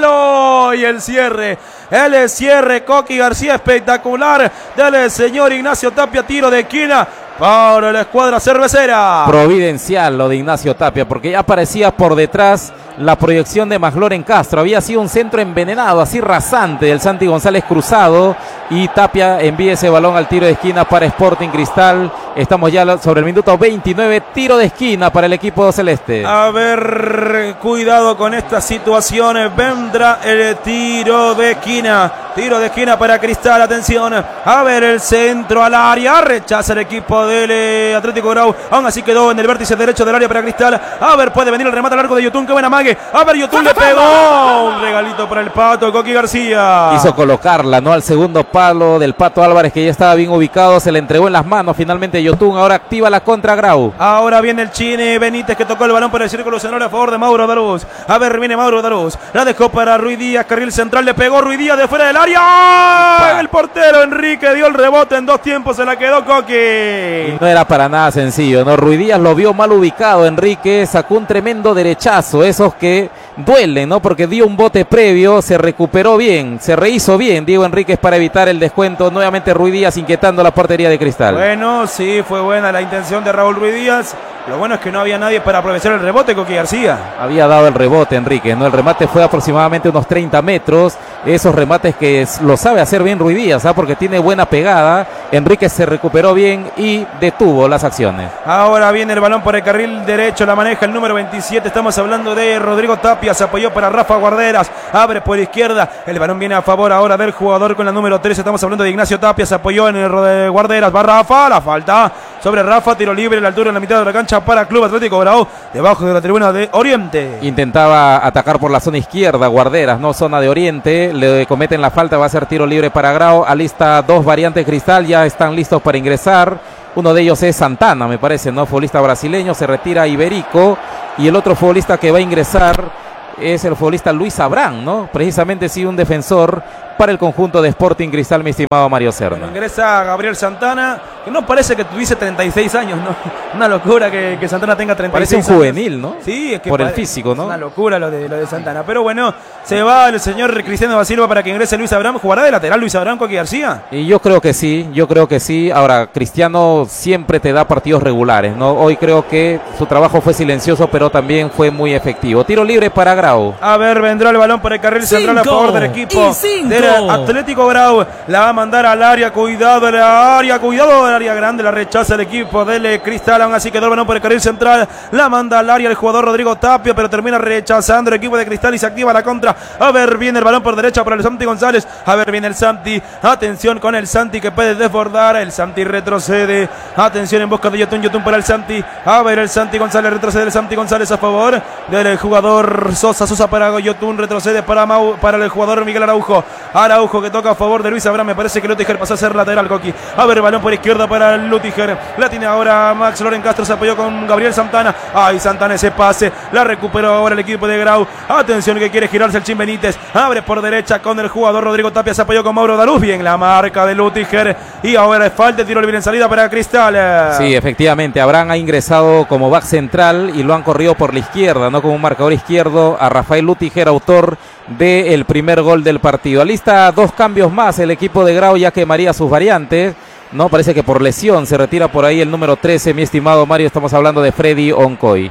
palo y el cierre. El cierre, Coqui García, espectacular del señor Ignacio Tapia, tiro de esquina para la escuadra cervecera. Providencial lo de Ignacio Tapia, porque ya aparecía por detrás la proyección de Magloren Castro. Había sido un centro envenenado, así rasante, del Santi González cruzado, y Tapia envía ese balón al tiro de esquina para Sporting Cristal. Estamos ya sobre el minuto veintinueve, tiro de esquina para el equipo celeste. A ver, cuidado con estas situaciones, vendrá el tiro de esquina, tiro de esquina para Cristal, atención, a ver el centro al área, rechaza el equipo del Atlético Grau, aún así quedó en el vértice derecho del área para Cristal. A ver, puede venir el remate al arco de Yotun, qué buena mague. A ver, Yotun le pegó un regalito para el Pato, Coqui García. Quiso colocarla, ¿no? Al segundo palo del Pato Álvarez, que ya estaba bien ubicado, se le entregó en las manos finalmente Yotun. Ahora activa la contra Grau. Ahora viene el Chine Benítez, que tocó el balón por el círculo central a favor de Mauro Daluz. A ver, viene Mauro Daluz, la dejó para Ruiz Díaz, carril central, le pegó Ruiz Díaz de fuera del área. ¡Ay! El portero Enrique dio el rebote en dos tiempos, se la quedó Coqui. Y no era para nada sencillo, ¿no? Ruiz Díaz lo vio mal ubicado, Enrique sacó un tremendo derechazo, esos que duelen, ¿no? Porque dio un bote previo, se recuperó bien, se rehizo bien Diego Enríquez para evitar el descuento. Nuevamente Ruiz Díaz inquietando la portería de Cristal. Bueno, sí, fue buena la intención de Raúl Ruiz Díaz. Lo bueno es que no había nadie para aprovechar el rebote, Coqui García. Había dado el rebote, Enrique, ¿no? El remate fue aproximadamente unos treinta metros. Esos remates que lo sabe hacer bien Ruiz Díaz, ¿ah? Porque tiene buena pegada. Enrique se recuperó bien y detuvo las acciones. Ahora viene el balón por el carril derecho, la maneja el número veintisiete. Estamos hablando de Rodrigo Tapia, se apoyó para Rafa Guarderas. Abre por izquierda, el balón viene a favor ahora del jugador con la número trece. Estamos hablando de Ignacio Tapia, se apoyó en el de Guarderas. Va Rafa, la falta sobre Rafa, tiro libre a la altura en la mitad de la cancha para Club Atlético Grau, debajo de la tribuna de Oriente. Intentaba atacar por la zona izquierda, Guarderas, no zona de Oriente, le cometen la falta, va a ser tiro libre para Grau. Alista dos variantes Cristal, ya están listos para ingresar. Uno de ellos es Santana, me parece, ¿no? Futbolista brasileño, se retira Iberico. Y el otro futbolista que va a ingresar es el futbolista Luis Abrán, ¿no? Precisamente sí, un defensor para el conjunto de Sporting Cristal, mi estimado Mario Serna. Bueno, ingresa Gabriel Santana, que no parece que tuviese treinta y seis años, ¿no? Una locura que, que Santana tenga treinta y seis Parece un juvenil, ¿no? Sí, es que por el físico, ¿no? Es una locura lo de, lo de Santana. Pero bueno, se va el señor Cristiano da Silva para que ingrese Luis Abraham. ¿Jugará de lateral Luis Abraham, Coqui García? Y yo creo que sí, yo creo que sí. Ahora, Cristiano siempre te da partidos regulares, ¿no? Hoy creo que su trabajo fue silencioso, pero también fue muy efectivo. Tiro libre para Grau. A ver, vendrá el balón por el carril Cinco central a favor del equipo del Atlético Grau. La va a mandar al área, cuidado el área, cuidado el área grande, la rechaza el equipo del Cristal, aún así quedó el balón por el carril central, la manda al área el jugador Rodrigo Tapia, pero termina rechazando el equipo de Cristal y se activa la contra. A ver, viene el balón por derecha para el Santi González, a ver, viene el Santi, atención con el Santi que puede desbordar, el Santi retrocede, atención en busca de Yotun, Yotun para el Santi, a ver el Santi González, retrocede el Santi González a favor del jugador Sosa, Sosa para Yotun, retrocede para Mau, para el jugador Miguel Araujo, Araujo que toca a favor de Luis Abraham, me parece que Lutiger pasó a ser lateral, Coqui. A ver, balón por izquierda para Lutiger. La tiene ahora Max Loren Castro, se apoyó con Gabriel Santana. Ay, Santana ese pase. La recuperó ahora el equipo de Grau. Atención que quiere girarse el Chin Benítez. Abre por derecha con el jugador Rodrigo Tapia, se apoyó con Mauro Daluz. Bien la marca de Lutiger. Y ahora es falta, tiro libre en salida para Cristal. Sí, efectivamente. Abraham ha ingresado como back central y lo han corrido por la izquierda, no como un marcador izquierdo, a Rafael Lutiger, autor del primer gol del partido. Alista dos cambios más el equipo de Grau, ya quemaría sus variantes, no, parece que por lesión se retira por ahí el número trece, mi estimado Mario, estamos hablando de Freddy Oncoy.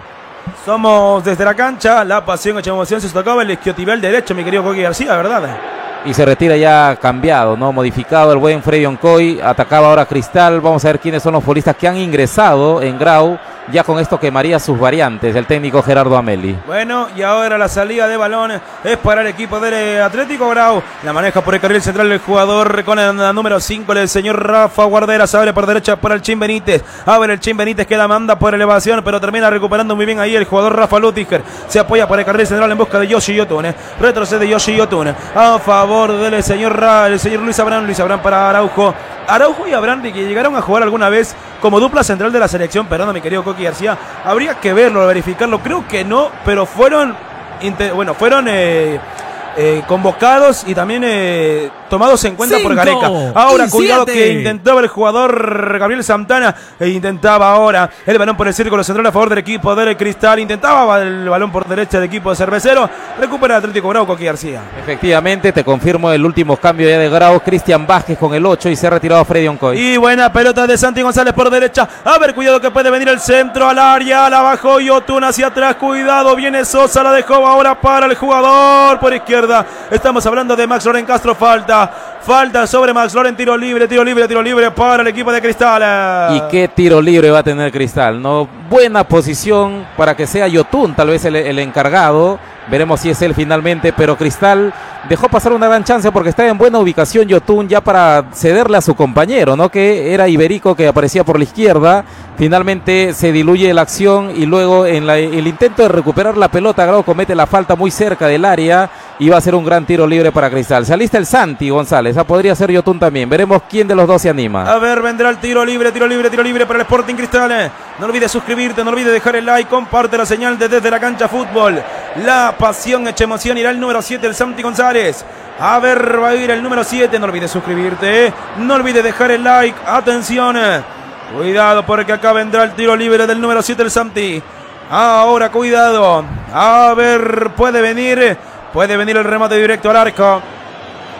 Somos desde la cancha, la pasión hecha emoción, se tocaba el isquiotibial derecho, mi querido Coqui García, ¿verdad? Y se retira ya cambiado, ¿no? Modificado el buen Freddy Oncoy, atacaba ahora Cristal, vamos a ver quiénes son los futbolistas que han ingresado en Grau, ya con esto quemaría sus variantes, el técnico Gerardo Ameli. Bueno, y ahora la salida de balón es para el equipo del Atlético Grau, la maneja por el carril central el jugador con el número cinco, el señor Rafa Guarderas, abre por derecha para el Chin Benítez, abre el Chin Benítez que la manda por elevación, pero termina recuperando muy bien ahí el jugador Rafa Lutiger, se apoya por el carril central en busca de Yoshi Yotun, retrocede Yoshi Yotun, a favor del señor, Ra, el señor Luis Abraham, Luis Abraham para Araujo, Araujo y Abraham que llegaron a jugar alguna vez como dupla central de la selección, perdón mi querido Coqui García, habría que verlo, verificarlo, creo que no, pero fueron, bueno, fueron eh, eh, convocados y también eh, tomados en cuenta Cinco por Gareca. Ahora, cuidado siete. que intentaba el jugador Gabriel Santana, e intentaba ahora el balón por el círculo central a favor del equipo del Cristal, intentaba el balón por derecha del equipo de Cervecero, recupera el Atlético Grau, Coqui García. Efectivamente, te confirmo el último cambio ya de Grau, Cristian Vázquez con el ocho y se ha retirado Freddy Oncoy. Y buena pelota de Santi González por derecha, a ver, cuidado que puede venir el centro al área, la bajó Yotun hacia atrás, cuidado, viene Sosa, la dejó ahora para el jugador por izquierda, estamos hablando de Max Loren Castro, falta. Falta sobre Max Loren, tiro libre, tiro libre, tiro libre para el equipo de Cristal. Y qué tiro libre va a tener Cristal, ¿no? Buena posición para que sea Yotun, tal vez el, el encargado. Veremos si es él finalmente, pero Cristal dejó pasar una gran chance porque estaba en buena ubicación Yotun ya para cederle a su compañero, ¿no? Que era Iberico, que aparecía por la izquierda. Finalmente se diluye la acción y luego en la, el intento de recuperar la pelota, Grau comete la falta muy cerca del área y va a ser un gran tiro libre para Cristal. Se alista el Santi González, ah, podría ser Yotun también. Veremos quién de los dos se anima. A ver, vendrá el tiro libre, tiro libre, tiro libre para el Sporting Cristal. No olvides suscribirte, no olvides dejar el like, comparte la señal de Desde la Cancha Fútbol. La pasión hecha emoción, irá el número siete, el Santi González. A ver, va a ir el número siete, no olvides suscribirte, no olvides dejar el like, atención. Cuidado porque acá vendrá el tiro libre del número siete, el Santi. Ahora, cuidado. A ver, puede venir, puede venir el remate directo al arco.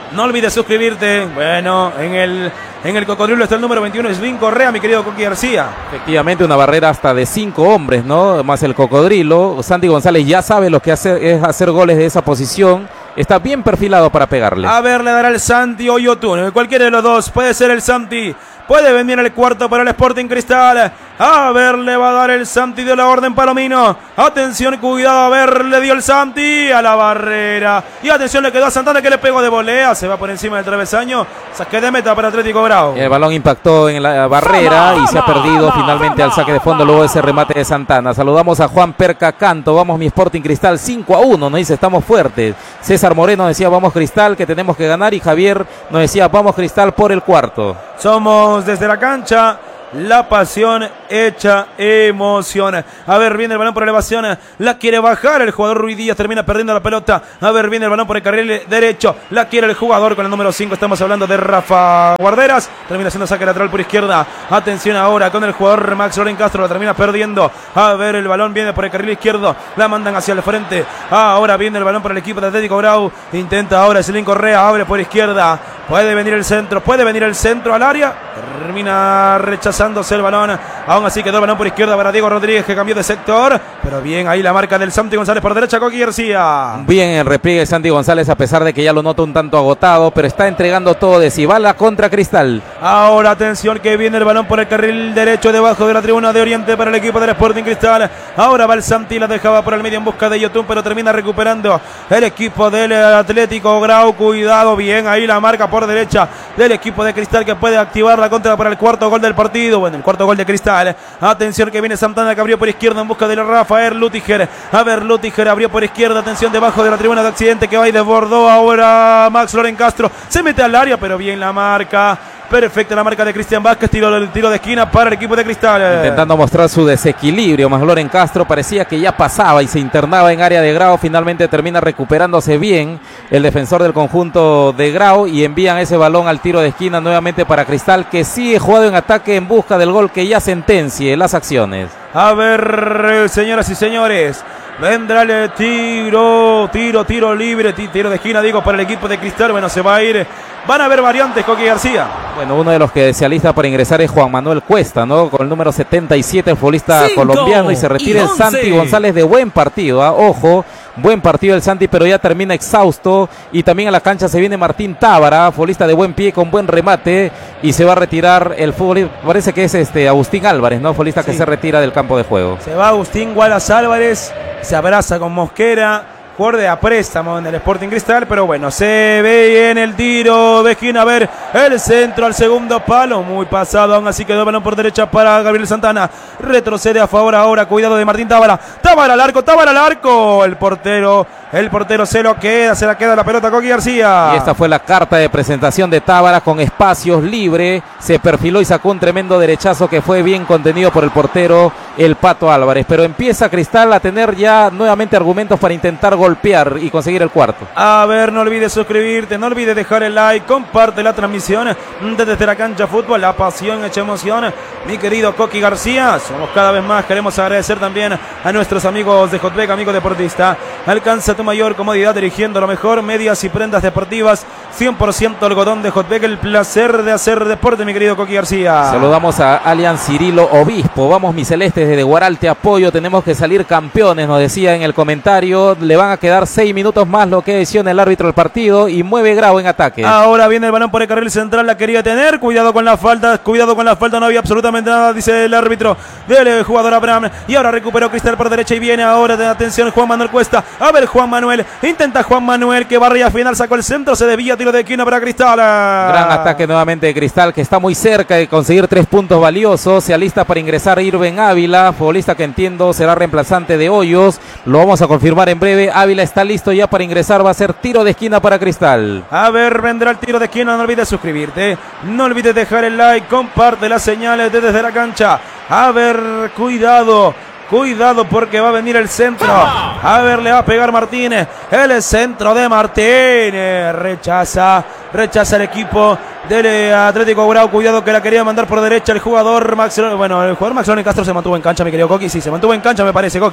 No olvides suscribirte. Bueno, en el, en el cocodrilo está el número veintiuno, Slim Correa, mi querido Coqui García. Efectivamente, una barrera hasta de cinco hombres, ¿no? Más el cocodrilo. Santi González ya sabe lo que hace, es hacer goles de esa posición. Está bien perfilado para pegarle. A ver, le dará el Santi o Yotun. Cualquiera de los dos. Puede ser el Santi. Puede venir el cuarto para el Sporting Cristal. A ver, le va a dar el Santi de la orden Palomino. Atención, cuidado. A ver, le dio el Santi a la barrera. Y atención, le quedó a Santana que le pegó de volea. Se va por encima del travesaño. Saque de meta para Atlético Grau. El balón impactó en la barrera y se ha perdido finalmente al saque de fondo luego de ese remate de Santana. Saludamos a Juan Perca Canto. Vamos, mi Sporting Cristal cinco a uno. Nos dice, estamos fuertes. César Moreno decía, vamos Cristal, que tenemos que ganar. Y Javier nos decía, vamos Cristal por el cuarto. Somos desde la cancha. La pasión hecha emoción. A ver, viene el balón por elevación. La quiere bajar el jugador Ruiz Díaz. Termina perdiendo la pelota. A ver, viene el balón por el carril derecho. La quiere el jugador con el número cinco. Estamos hablando de Rafa Guarderas. Termina siendo saque lateral por izquierda. Atención ahora con el jugador Max Loren Castro. La termina perdiendo. A ver, el balón viene por el carril izquierdo. La mandan hacia el frente. Ahora viene el balón por el equipo de Atlético Grau. Intenta ahora Slim Correa. Abre por izquierda. Puede venir el centro. Puede venir el centro al área. Termina rechazándose el balón. Aún así quedó el balón por izquierda para Diego Rodríguez, que cambió de sector. Pero bien ahí la marca del Santi González por derecha, Coqui García. Bien el repliegue de Santi González, a pesar de que ya lo nota un tanto agotado, pero está entregando todo de sí. Va la contra Cristal. Ahora atención que viene el balón por el carril derecho debajo de la tribuna de Oriente para el equipo del Sporting Cristal. Ahora va el Santi, la dejaba por el medio en busca de Yotun, pero termina recuperando el equipo del Atlético Grau. Cuidado, bien ahí la marca por derecha del equipo de Cristal, que puede activar la contra para el cuarto gol del partido. Bueno, el cuarto gol de Cristal. Atención que viene Santana, que abrió por izquierda en busca de Rafael Lutiger. A ver, Lutiger abrió por izquierda. Atención debajo de la tribuna de accidente que va y desbordó ahora Max Loren Castro. Se mete al área, pero bien la marca. Perfecta la marca de Cristian Vázquez. Tiro, el tiro de esquina para el equipo de Cristal. Intentando mostrar su desequilibrio. Max Loren Castro parecía que ya pasaba y se internaba en área de Grau. Finalmente termina recuperándose bien el defensor del conjunto de Grau y envían ese balón al tiro de esquina nuevamente para Cristal, que sigue jugando en ataque en busca del gol que ya sentencie las acciones. A ver, señoras y señores, vendrá el tiro, tiro, tiro libre, tiro de esquina, digo, para el equipo de Cristal. Bueno, se va a ir. Van a haber variantes, Coqui García. Bueno, uno de los que se alista para ingresar es Juan Manuel Cuesta, ¿no? Con el número setenta y siete, el futbolista colombiano, y se retira el Santi González de buen partido, ¿eh? Ojo, buen partido el Santi, pero ya termina exhausto. Y también a la cancha se viene Martín Tábara, futbolista de buen pie con buen remate, y se va a retirar el futbolista, parece que es este Agustín Álvarez, ¿no? Futbolista sí, que se retira del campo de juego. Se va Agustín Wallace Álvarez, se abraza con Mosquera. Jugador a préstamo en el Sporting Cristal, pero bueno, se ve bien el tiro de esquina. A ver, el centro al segundo palo, muy pasado, aún así quedó el balón por derecha para Gabriel Santana. Retrocede a favor ahora, cuidado de Martín Tábara. Tábara al arco, Tábara al arco. El portero, el portero se lo queda, se la queda la pelota Coqui García. Y esta fue la carta de presentación de Tábara con espacios libre. Se perfiló y sacó un tremendo derechazo que fue bien contenido por el portero, el Pato Álvarez. Pero empieza Cristal a tener ya nuevamente argumentos para intentar golpear y conseguir el cuarto. A ver, no olvides suscribirte, no olvides dejar el like, comparte la transmisión desde la cancha fútbol, la pasión hecha emoción. Mi querido Coqui García, somos cada vez más. Queremos agradecer también a nuestros amigos de Hotbet, amigo deportista. Alcanza tu mayor comodidad dirigiendo lo mejor, medias y prendas deportivas, cien por ciento algodón de Hotbet, el placer de hacer deporte, mi querido Coqui García. Saludamos a Alian Cirilo Obispo. Vamos, mis celestes, desde Guaral te apoyo, tenemos que salir campeones, nos decía en el comentario. Le van a quedar seis minutos más, lo que decisiona el árbitro del partido, y mueve Grau en ataque. Ahora viene el balón por el carril central, la quería tener. Cuidado con la falta, cuidado con la falta, no había absolutamente nada, dice el árbitro del jugador Abraham. Y ahora recuperó Cristal por derecha y viene ahora, de atención, Juan Manuel Cuesta. A ver, Juan Manuel, intenta Juan Manuel, que barría final, sacó el centro, se desvía, tiro de esquina para Cristal. Gran ataque nuevamente de Cristal, que está muy cerca de conseguir tres puntos valiosos. Se alista para ingresar Irben Ávila, futbolista que entiendo será reemplazante de Hoyos. Lo vamos a confirmar en breve. Ávila está listo ya para ingresar, va a ser tiro de esquina para Cristal. A ver, vendrá el tiro de esquina, no olvides suscribirte, no olvides dejar el like, comparte las señales de desde la cancha. A ver, cuidado, cuidado porque va a venir el centro. A ver, le va a pegar Martínez, el centro de Martínez, rechaza, rechaza el equipo del Atlético Grau. Cuidado que la quería mandar por derecha el jugador Max, bueno, el jugador Max Loren Castro se mantuvo en cancha, mi querido Coqui, sí, se mantuvo en cancha me parece, Coqui.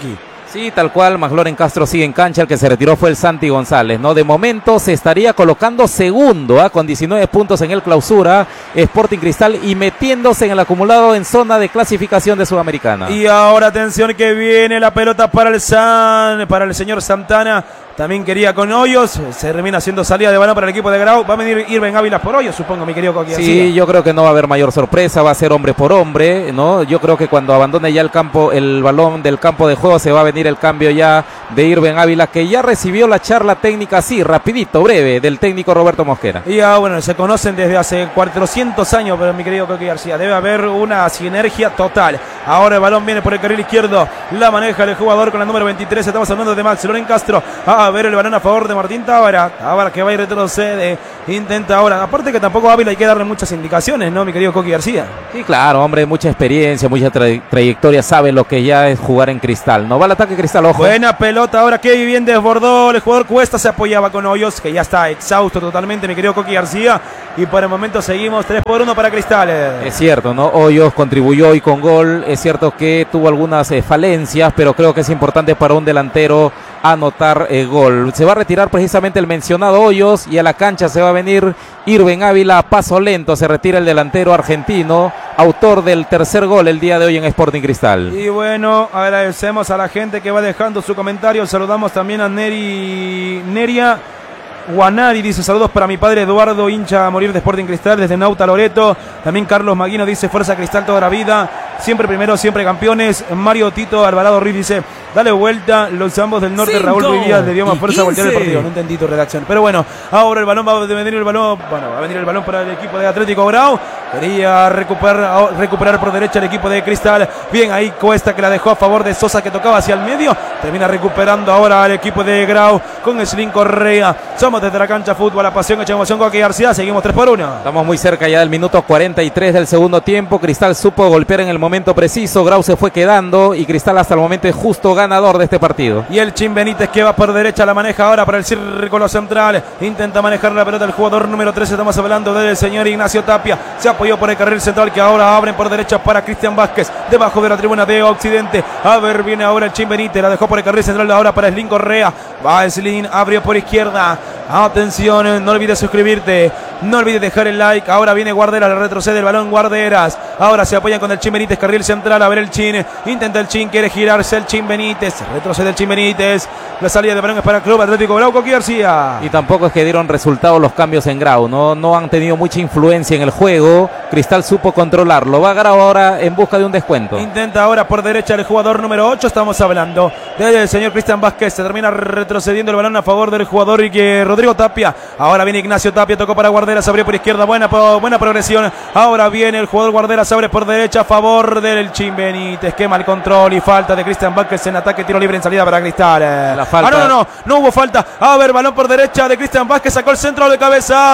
Sí, tal cual, McLaren Castro sigue en cancha, el que se retiró fue el Santi González, ¿no? De momento se estaría colocando segundo, ¿eh? Con diecinueve puntos en el clausura, Sporting Cristal, y metiéndose en el acumulado en zona de clasificación de Sudamericana. Y ahora atención que viene la pelota para el San, para el señor Santana. También quería con Hoyos, se termina haciendo salida de balón para el equipo de Grau. Va a venir Irving Ávila por Hoyos, supongo, mi querido Coqui. Sí, yo creo que no va a haber mayor sorpresa, va a ser hombre por hombre, ¿no? Yo creo que cuando abandone ya el campo, el balón del campo de juego, se va a venir el cambio ya de Irving Ávila, que ya recibió la charla técnica así, rapidito, breve, del técnico Roberto Mosquera. Y ah, bueno, se conocen desde hace cuatrocientos años, pero mi querido Coqui García, debe haber una sinergia total. Ahora el balón viene por el carril izquierdo, la maneja el jugador con el número veintitrés, estamos hablando de Max Loren Castro. A ver el balón a favor de Martín Tábara. Tábara que va y retrocede, intenta ahora. Aparte que tampoco a Ávila hay que darle muchas indicaciones, ¿no, mi querido Coqui García? Sí, claro, hombre, mucha experiencia, mucha tra trayectoria, sabe lo que ya es jugar en Cristal. No va al ataque Cristal, ojo. Buena pelota ahora que bien desbordó el jugador Cuesta, se apoyaba con Hoyos, que ya está exhausto totalmente, mi querido Coqui García. Y por el momento seguimos tres por uno para Cristal. Es cierto, ¿no? Hoyos contribuyó hoy con gol. Es cierto que tuvo algunas eh, falencias, pero creo que es importante para un delantero anotar eh, gol. Se va a retirar precisamente el mencionado Hoyos y a la cancha se va a venir Irving Ávila a paso lento. Se retira el delantero argentino, autor del tercer gol el día de hoy en Sporting Cristal. Y bueno, agradecemos a la gente que va dejando su comentario. Saludamos también a Neri Neria Guanari, dice saludos para mi padre Eduardo, hincha a morir de Sporting Cristal desde Nauta Loreto. También Carlos Maguino dice fuerza Cristal toda la vida, siempre primero, siempre campeones. Mario Tito Alvarado Ruiz dice dale vuelta, los ambos del norte. Cinco Raúl Ruiz Díaz le dio más fuerza a voltear el quince. partido. No entendí tu redacción, pero bueno, ahora el balón va a venir el balón, bueno, va a venir el balón para el equipo de Atlético Grau. Quería recuperar, recuperar por derecha el equipo de Cristal. Bien ahí Cuesta, que la dejó a favor de Sosa, que tocaba hacia el medio. Termina recuperando ahora al equipo de Grau con Slim Correa. Somos desde la cancha fútbol, la pasión, hecha emoción con Coqui García. Seguimos tres por uno. Estamos muy cerca ya del minuto cuarenta y tres del segundo tiempo. Cristal supo golpear en el momento preciso. Grau se fue quedando y Cristal hasta el momento es justo ganador de este partido. Y el Chin Benítez que va por derecha, la maneja ahora para el círculo central. Intenta manejar la pelota el jugador número trece. Estamos hablando del señor Ignacio Tapia. Se apoyó por el carril central, que ahora abren por derecha para Cristian Vázquez, debajo de la tribuna de Occidente. A ver, viene ahora el Chin Benítez, la dejó por el carril central ahora para Slim Correa. Va Slim, abrió por izquierda. Atención, no olvides suscribirte, no olvides dejar el like. Ahora viene Guarderas, le retrocede el balón Guarderas. Ahora se apoyan con el Chin Benítez, carril central. A ver el Chin, intenta el Chin, quiere girarse el Chin Benítez, retrocede el Chin Benítez. La salida de balón es para el Club Atlético Grau, Coqui García. Y tampoco es que dieron resultado los cambios en Grau, no, no han tenido mucha influencia en el juego. Cristal supo controlarlo. Va Grau ahora en busca de un descuento. Intenta ahora por derecha el jugador número ocho. Estamos hablando del señor Cristian Vázquez. Se termina retrocediendo el balón a favor del jugador y que Rodrigo Tapia. Ahora viene Ignacio Tapia, tocó para Guarderas, abrió por izquierda. Buena, buena progresión. Ahora viene el jugador Guarderas, abre por derecha a favor del Chin Benítez. Quema el control y falta de Cristian Vázquez en ataque, tiro libre en salida para Cristal. La falta. Ah, no, no, no, no hubo falta. A ver, balón por derecha de Cristian Vázquez, sacó el centro de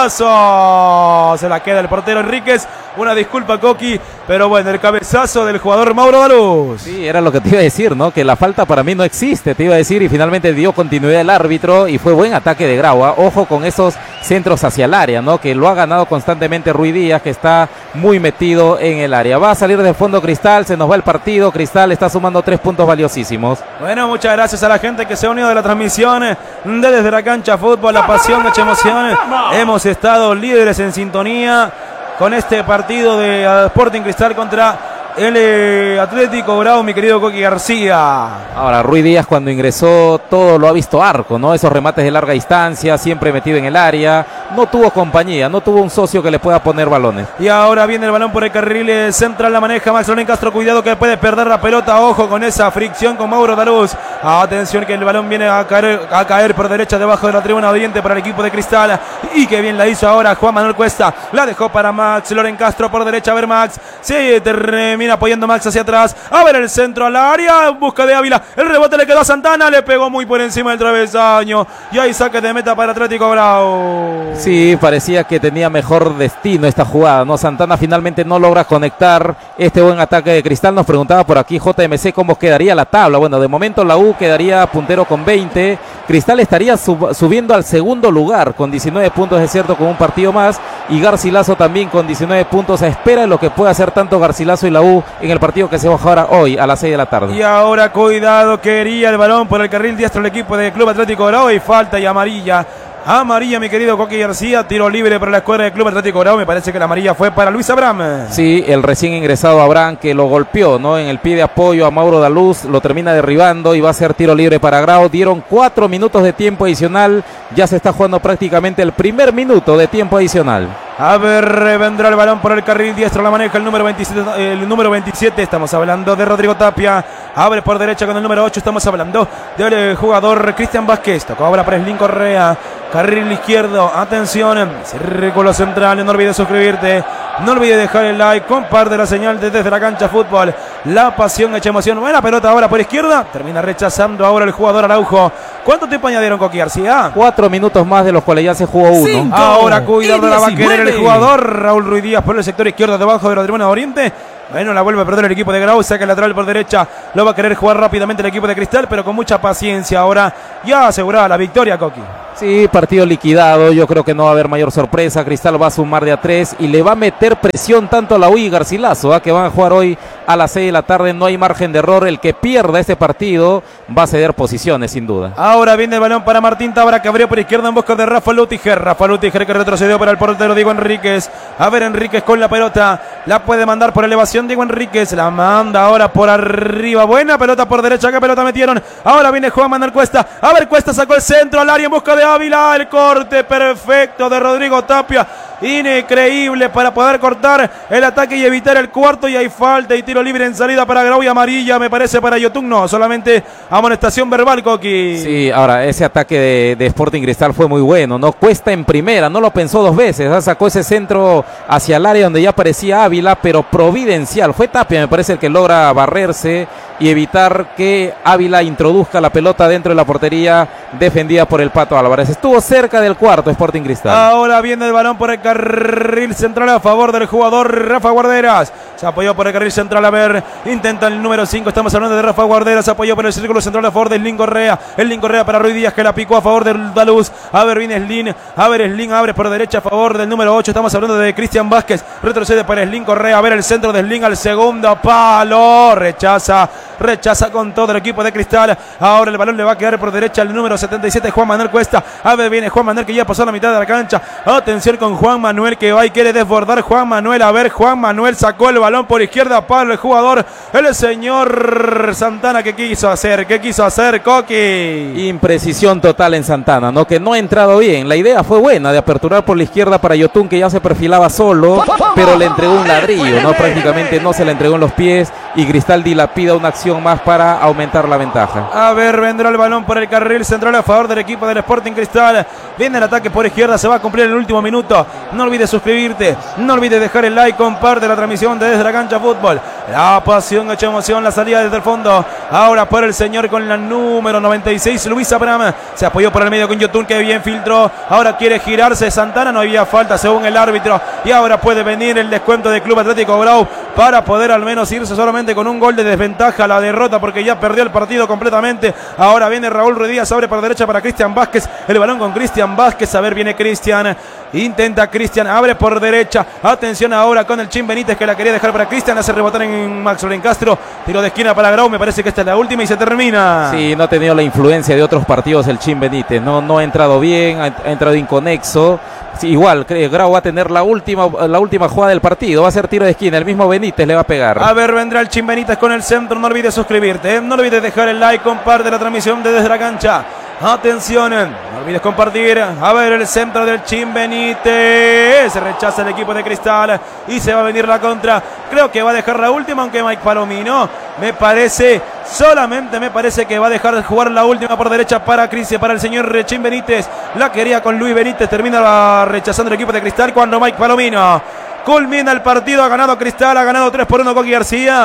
cabezazo. Se la queda el portero Enríquez. Una disculpa, Coqui, pero bueno, el cabezazo del jugador Mauro Daluz. Sí, era lo que te iba a decir, ¿no? Que la falta para mí no existe, te iba a decir, y finalmente dio continuidad el árbitro y fue buen ataque de Grau. ¿eh? Ojo con esos centros hacia el área, ¿no? Que lo ha ganado constantemente Ruiz Díaz, que está muy metido en el área. Va a salir de fondo Cristal, se nos va el partido. Cristal está sumando tres puntos valiosísimos. Bueno, muchas gracias a la gente que se ha unido de la transmisión de Desde la Cancha Fútbol, la pasión, mucha emoción. Hemos estado líderes en sintonía con este partido de Sporting Cristal contra el eh, Atlético Grau, mi querido Coqui García. Ahora, Ruiz Díaz cuando ingresó todo lo ha visto arco, ¿no? Esos remates de larga distancia, siempre metido en el área. No tuvo compañía, no tuvo un socio que le pueda poner balones. Y ahora viene el balón por el carril central, la maneja Max Loren Castro. Cuidado que puede perder la pelota, ojo con esa fricción con Mauro Daluz. Atención que el balón viene a caer, a caer por derecha debajo de la tribuna oriente para el equipo de Cristal. Y que bien la hizo ahora Juan Manuel Cuesta. La dejó para Max Loren Castro por derecha. A ver Max, se termina apoyando Max hacia atrás. A ver el centro al área, en busca de Ávila. El rebote le quedó a Santana, le pegó muy por encima del travesaño. Y ahí saque de meta para Atlético Grau. Sí, parecía que tenía mejor destino esta jugada, ¿no? Santana finalmente no logra conectar este buen ataque de Cristal. Nos preguntaba por aquí J M C cómo quedaría la tabla. Bueno, de momento la U quedaría puntero con veinte. Cristal estaría sub subiendo al segundo lugar con diecinueve puntos, es cierto, con un partido más. Y Garcilaso también con diecinueve puntos. A espera de lo que pueda hacer tanto Garcilaso y la U en el partido que se va a jugar hoy a las seis de la tarde. Y ahora cuidado, quería el balón por el carril diestro el equipo del Club Atlético Grau y falta y amarilla. Amarilla, mi querido Coqui García, tiro libre para la escuadra del Club Atlético Grau. Me parece que la amarilla fue para Luis Abraham. Sí, el recién ingresado Abraham que lo golpeó, ¿no? En el pie de apoyo a Mauro Daluz, lo termina derribando y va a ser tiro libre para Grau. Dieron cuatro minutos de tiempo adicional, ya se está jugando prácticamente el primer minuto de tiempo adicional. A ver, vendrá el balón por el carril diestro, la maneja el número veintisiete, el número veintisiete, estamos hablando de Rodrigo Tapia. Abre por derecha con el número ocho, estamos hablando del jugador Cristian Vázquez. Tocó ahora para Slim Correa, carril izquierdo, atención, círculo central, no olvides suscribirte, no olvides dejar el like, comparte la señal de Desde la Cancha Fútbol, la pasión hecha emoción. Buena pelota ahora por izquierda, termina rechazando ahora el jugador Araujo. ¿Cuánto tiempo añadieron, Coqui García? Cuatro minutos más, de los cuales ya se jugó uno. Cinco. Ahora cuidado, la va a querer el jugador Raúl Ruiz Díaz por el sector izquierdo debajo de la tribuna de Oriente. Bueno, la vuelve a perder el equipo de Grau, saca el lateral por derecha, lo va a querer jugar rápidamente el equipo de Cristal, pero con mucha paciencia ahora, ya asegurada la victoria, Coqui. Sí, partido liquidado, yo creo que no va a haber mayor sorpresa. Cristal va a sumar de a tres y le va a meter presión tanto a la U y Garcilaso, ¿eh? que van a jugar hoy a las seis de la tarde, no hay margen de error. El que pierda este partido va a ceder posiciones, sin duda. Ahora viene el balón para Martín Tábara, que abrió por izquierda en busca de Rafa Lutiger. Rafa Lutiger que retrocedió para el portero Diego Enríquez. A ver, Enríquez con la pelota, la puede mandar por elevación Diego Enríquez, la manda ahora por arriba. Buena pelota por derecha, ¿qué pelota metieron? Ahora viene Juan Manuel Cuesta. A ver, Cuesta sacó el centro al área en busca de Ávila, el corte perfecto de Rodrigo Tapia, increíble para poder cortar el ataque y evitar el cuarto, y hay falta y tiro libre en salida para Grau y amarilla, me parece para Yotun, no, solamente amonestación verbal, Coqui. Sí, ahora ese ataque de, de Sporting Cristal fue muy bueno, no Cuesta en primera, no lo pensó dos veces, ¿eh? Sacó ese centro hacia el área donde ya aparecía Ávila, pero providencial, fue Tapia me parece el que logra barrerse y evitar que Ávila introduzca la pelota dentro de la portería defendida por el Pato Álvarez. Estuvo cerca del cuarto Sporting Cristal. Ahora viene el balón por el carril central a favor del jugador Rafa Guarderas. Se apoyó por el carril central, a ver, intenta el número cinco, estamos hablando de Rafa Guarderas, se apoyó por el círculo central a favor de Slim Correa. El Slim Correa para Ruiz Díaz, que la picó a favor del Daluz. A ver, viene Slim, a ver, Slim abre por derecha a favor del número ocho, estamos hablando de Cristian Vázquez. Retrocede para Slim Correa, a ver el centro de Slim al segundo palo, rechaza. Rechaza con todo el equipo de Cristal. Ahora el balón le va a quedar por derecha al número setenta y siete, Juan Manuel Cuesta. A ver, viene Juan Manuel, que ya pasó la mitad de la cancha. Atención con Juan Manuel, que va y quiere desbordar Juan Manuel. A ver, Juan Manuel sacó el balón por izquierda. Pablo, el jugador, el señor Santana. ¿Qué quiso hacer? ¿Qué quiso hacer, Coqui? Imprecisión total en Santana, ¿no? Que no ha entrado bien. La idea fue buena de aperturar por la izquierda para Yotun, que ya se perfilaba solo, pero le entregó un ladrillo, ¿no? Prácticamente no se le entregó en los pies y Cristal dilapida una acción más para aumentar la ventaja. A ver, vendrá el balón por el carril central a favor del equipo del Sporting Cristal. Viene el ataque por izquierda, se va a cumplir en el último minuto. No olvides suscribirte, no olvides dejar el like, comparte la transmisión de Desde la Cancha Fútbol. La pasión hecha emoción, la salida desde el fondo. Ahora por el señor con la número noventa y seis, Luis Abraham. Se apoyó por el medio con Yotun, que bien filtró. Ahora quiere girarse Santana, no había falta según el árbitro. Y ahora puede venir el descuento del Club Atlético Grau para poder al menos irse solamente con un gol de desventaja a la derrota, porque ya perdió el partido completamente. Ahora viene Raúl Ruiz Díaz, abre por derecha para Cristian Vázquez. El balón con Cristian Vázquez. A ver, viene Cristian. Intenta Cristian, abre por derecha. Atención ahora con el Chin Benítez, que la quería dejar para Cristian. Hace rebotar en Max Loren Castro. Tiro de esquina para Grau. Me parece que esta es la última y se termina. Sí, no ha tenido la influencia de otros partidos el Chin Benítez. No, no ha entrado bien, ha, ha entrado inconexo. Sí, igual, Grau va a tener la última, la última jugada del partido. Va a ser tiro de esquina. El mismo Benítez le va a pegar. A ver, vendrá el Chin Benítez con el centro. No olvides suscribirte, ¿eh? No olvides dejar el like, comparte la transmisión de Desde la Cancha. Atención, no olvides compartir. A ver el centro del Chin Benítez. Se rechaza el equipo de Cristal y se va a venir la contra. Creo que va a dejar la última, aunque Mike Palomino, me parece, solamente me parece que va a dejar de jugar la última por derecha para Cristian, para el señor Chin Benítez. La quería con Luis Benítez, termina rechazando el equipo de Cristal cuando Mike Palomino culmina el partido. Ha ganado Cristal, ha ganado tres por uno Coqui García.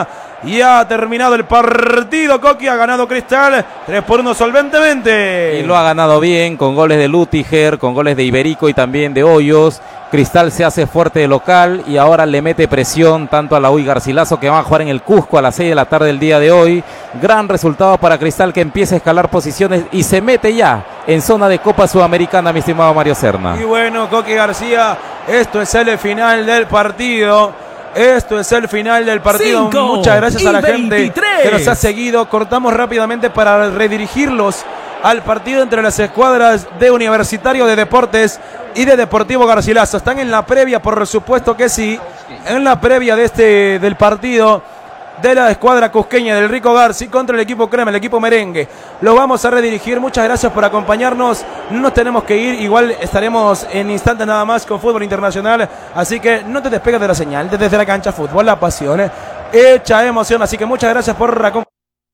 Y ha terminado el partido. Coqui ha ganado Cristal tres por uno solventemente. Y lo ha ganado bien con goles de Lutiger, con goles de Iberico y también de Hoyos. Cristal se hace fuerte de local y ahora le mete presión tanto a la U y Garcilaso, que van a jugar en el Cusco a las seis de la tarde del día de hoy. Gran resultado para Cristal, que empieza a escalar posiciones y se mete ya en zona de Copa Sudamericana, mi estimado Mario Serna. Y bueno, Coqui García, esto es el final del partido. Esto es el final del partido. Cinco Muchas gracias a la veintitrés. gente que nos ha seguido. Cortamos rápidamente para redirigirlos al partido entre las escuadras de Universitario de Deportes y de Deportivo Garcilaso. Están en la previa, por supuesto que sí, en la previa de este del partido de la escuadra cusqueña del Rico Garci contra el equipo Crema, el equipo Merengue. Lo vamos a redirigir. Muchas gracias por acompañarnos. No nos tenemos que ir. Igual estaremos en instantes nada más con fútbol internacional. Así que no te despegues de la señal. Desde la cancha, fútbol, la pasión, hecha emoción. Así que muchas gracias por acompañarnos.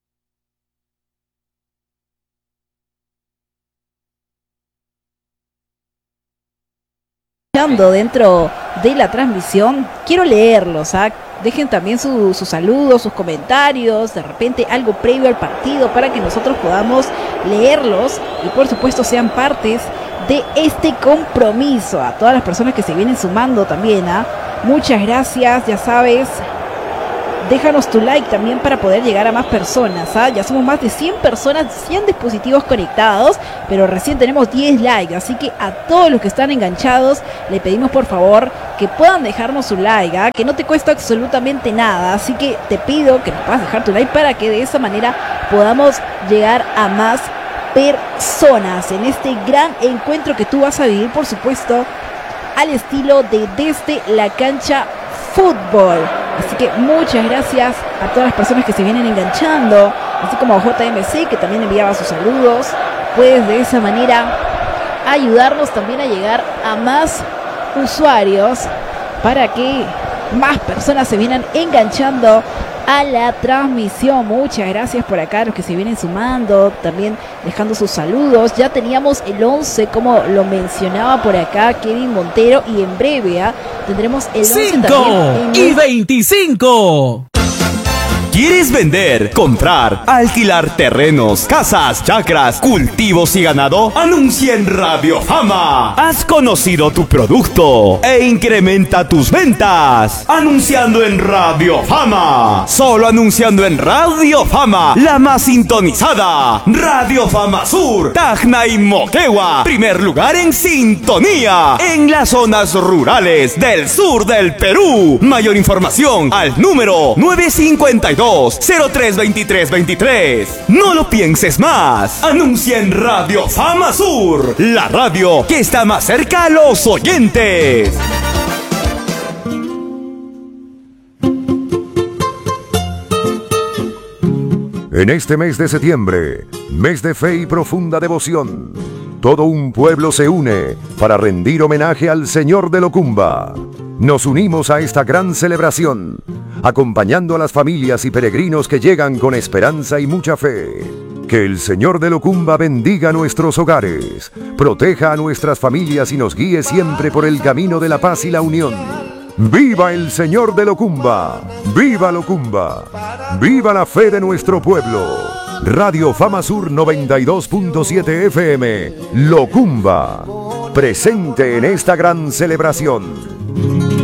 Dentro de la transmisión, quiero leerlos, ¿ah? Dejen también su- sus saludos, sus comentarios, de repente algo previo al partido para que nosotros podamos leerlos y por supuesto sean partes de este compromiso. A todas las personas que se vienen sumando también, ¿ah? Muchas gracias, ya sabes. Déjanos tu like también para poder llegar a más personas, ¿ah? Ya somos más de cien personas, cien dispositivos conectados, pero recién tenemos diez likes, así que a todos los que están enganchados le pedimos por favor que puedan dejarnos su like, ¿ah? Que no te cuesta absolutamente nada, así que te pido que nos puedas dejar tu like para que de esa manera podamos llegar a más personas en este gran encuentro que tú vas a vivir, por supuesto, al estilo de Desde la Cancha Fútbol. Así que muchas gracias a todas las personas que se vienen enganchando, así como a J M C, que también enviaba sus saludos. Puedes de esa manera ayudarnos también a llegar a más usuarios para que más personas se vienen enganchando a la transmisión. Muchas gracias por acá a los que se vienen sumando, también dejando sus saludos. Ya teníamos el once, como lo mencionaba por acá Kevin Montero, y en breve ¿eh? tendremos el once cinco también en y veinticinco. ¿Quieres vender, comprar, alquilar terrenos, casas, chacras, cultivos y ganado? Anuncia en Radio Fama. Has conocido tu producto e incrementa tus ventas. Anunciando en Radio Fama. Solo anunciando en Radio Fama, la más sintonizada. Radio Fama Sur, Tacna y Moquegua. Primer lugar en sintonía en las zonas rurales del sur del Perú. Mayor información al número nueve cinco dos, cero tres dos tres dos tres. No lo pienses más. Anuncia en Radio Fama Sur, la radio que está más cerca a los oyentes. En este mes de septiembre, mes de fe y profunda devoción, todo un pueblo se une para rendir homenaje al Señor de Locumba. Nos unimos a esta gran celebración, acompañando a las familias y peregrinos que llegan con esperanza y mucha fe. Que el Señor de Locumba bendiga nuestros hogares, proteja a nuestras familias y nos guíe siempre por el camino de la paz y la unión. ¡Viva el Señor de Locumba! ¡Viva Locumba! ¡Viva la fe de nuestro pueblo! Radio Fama Sur noventa y dos punto siete F M, Locumba, presente en esta gran celebración.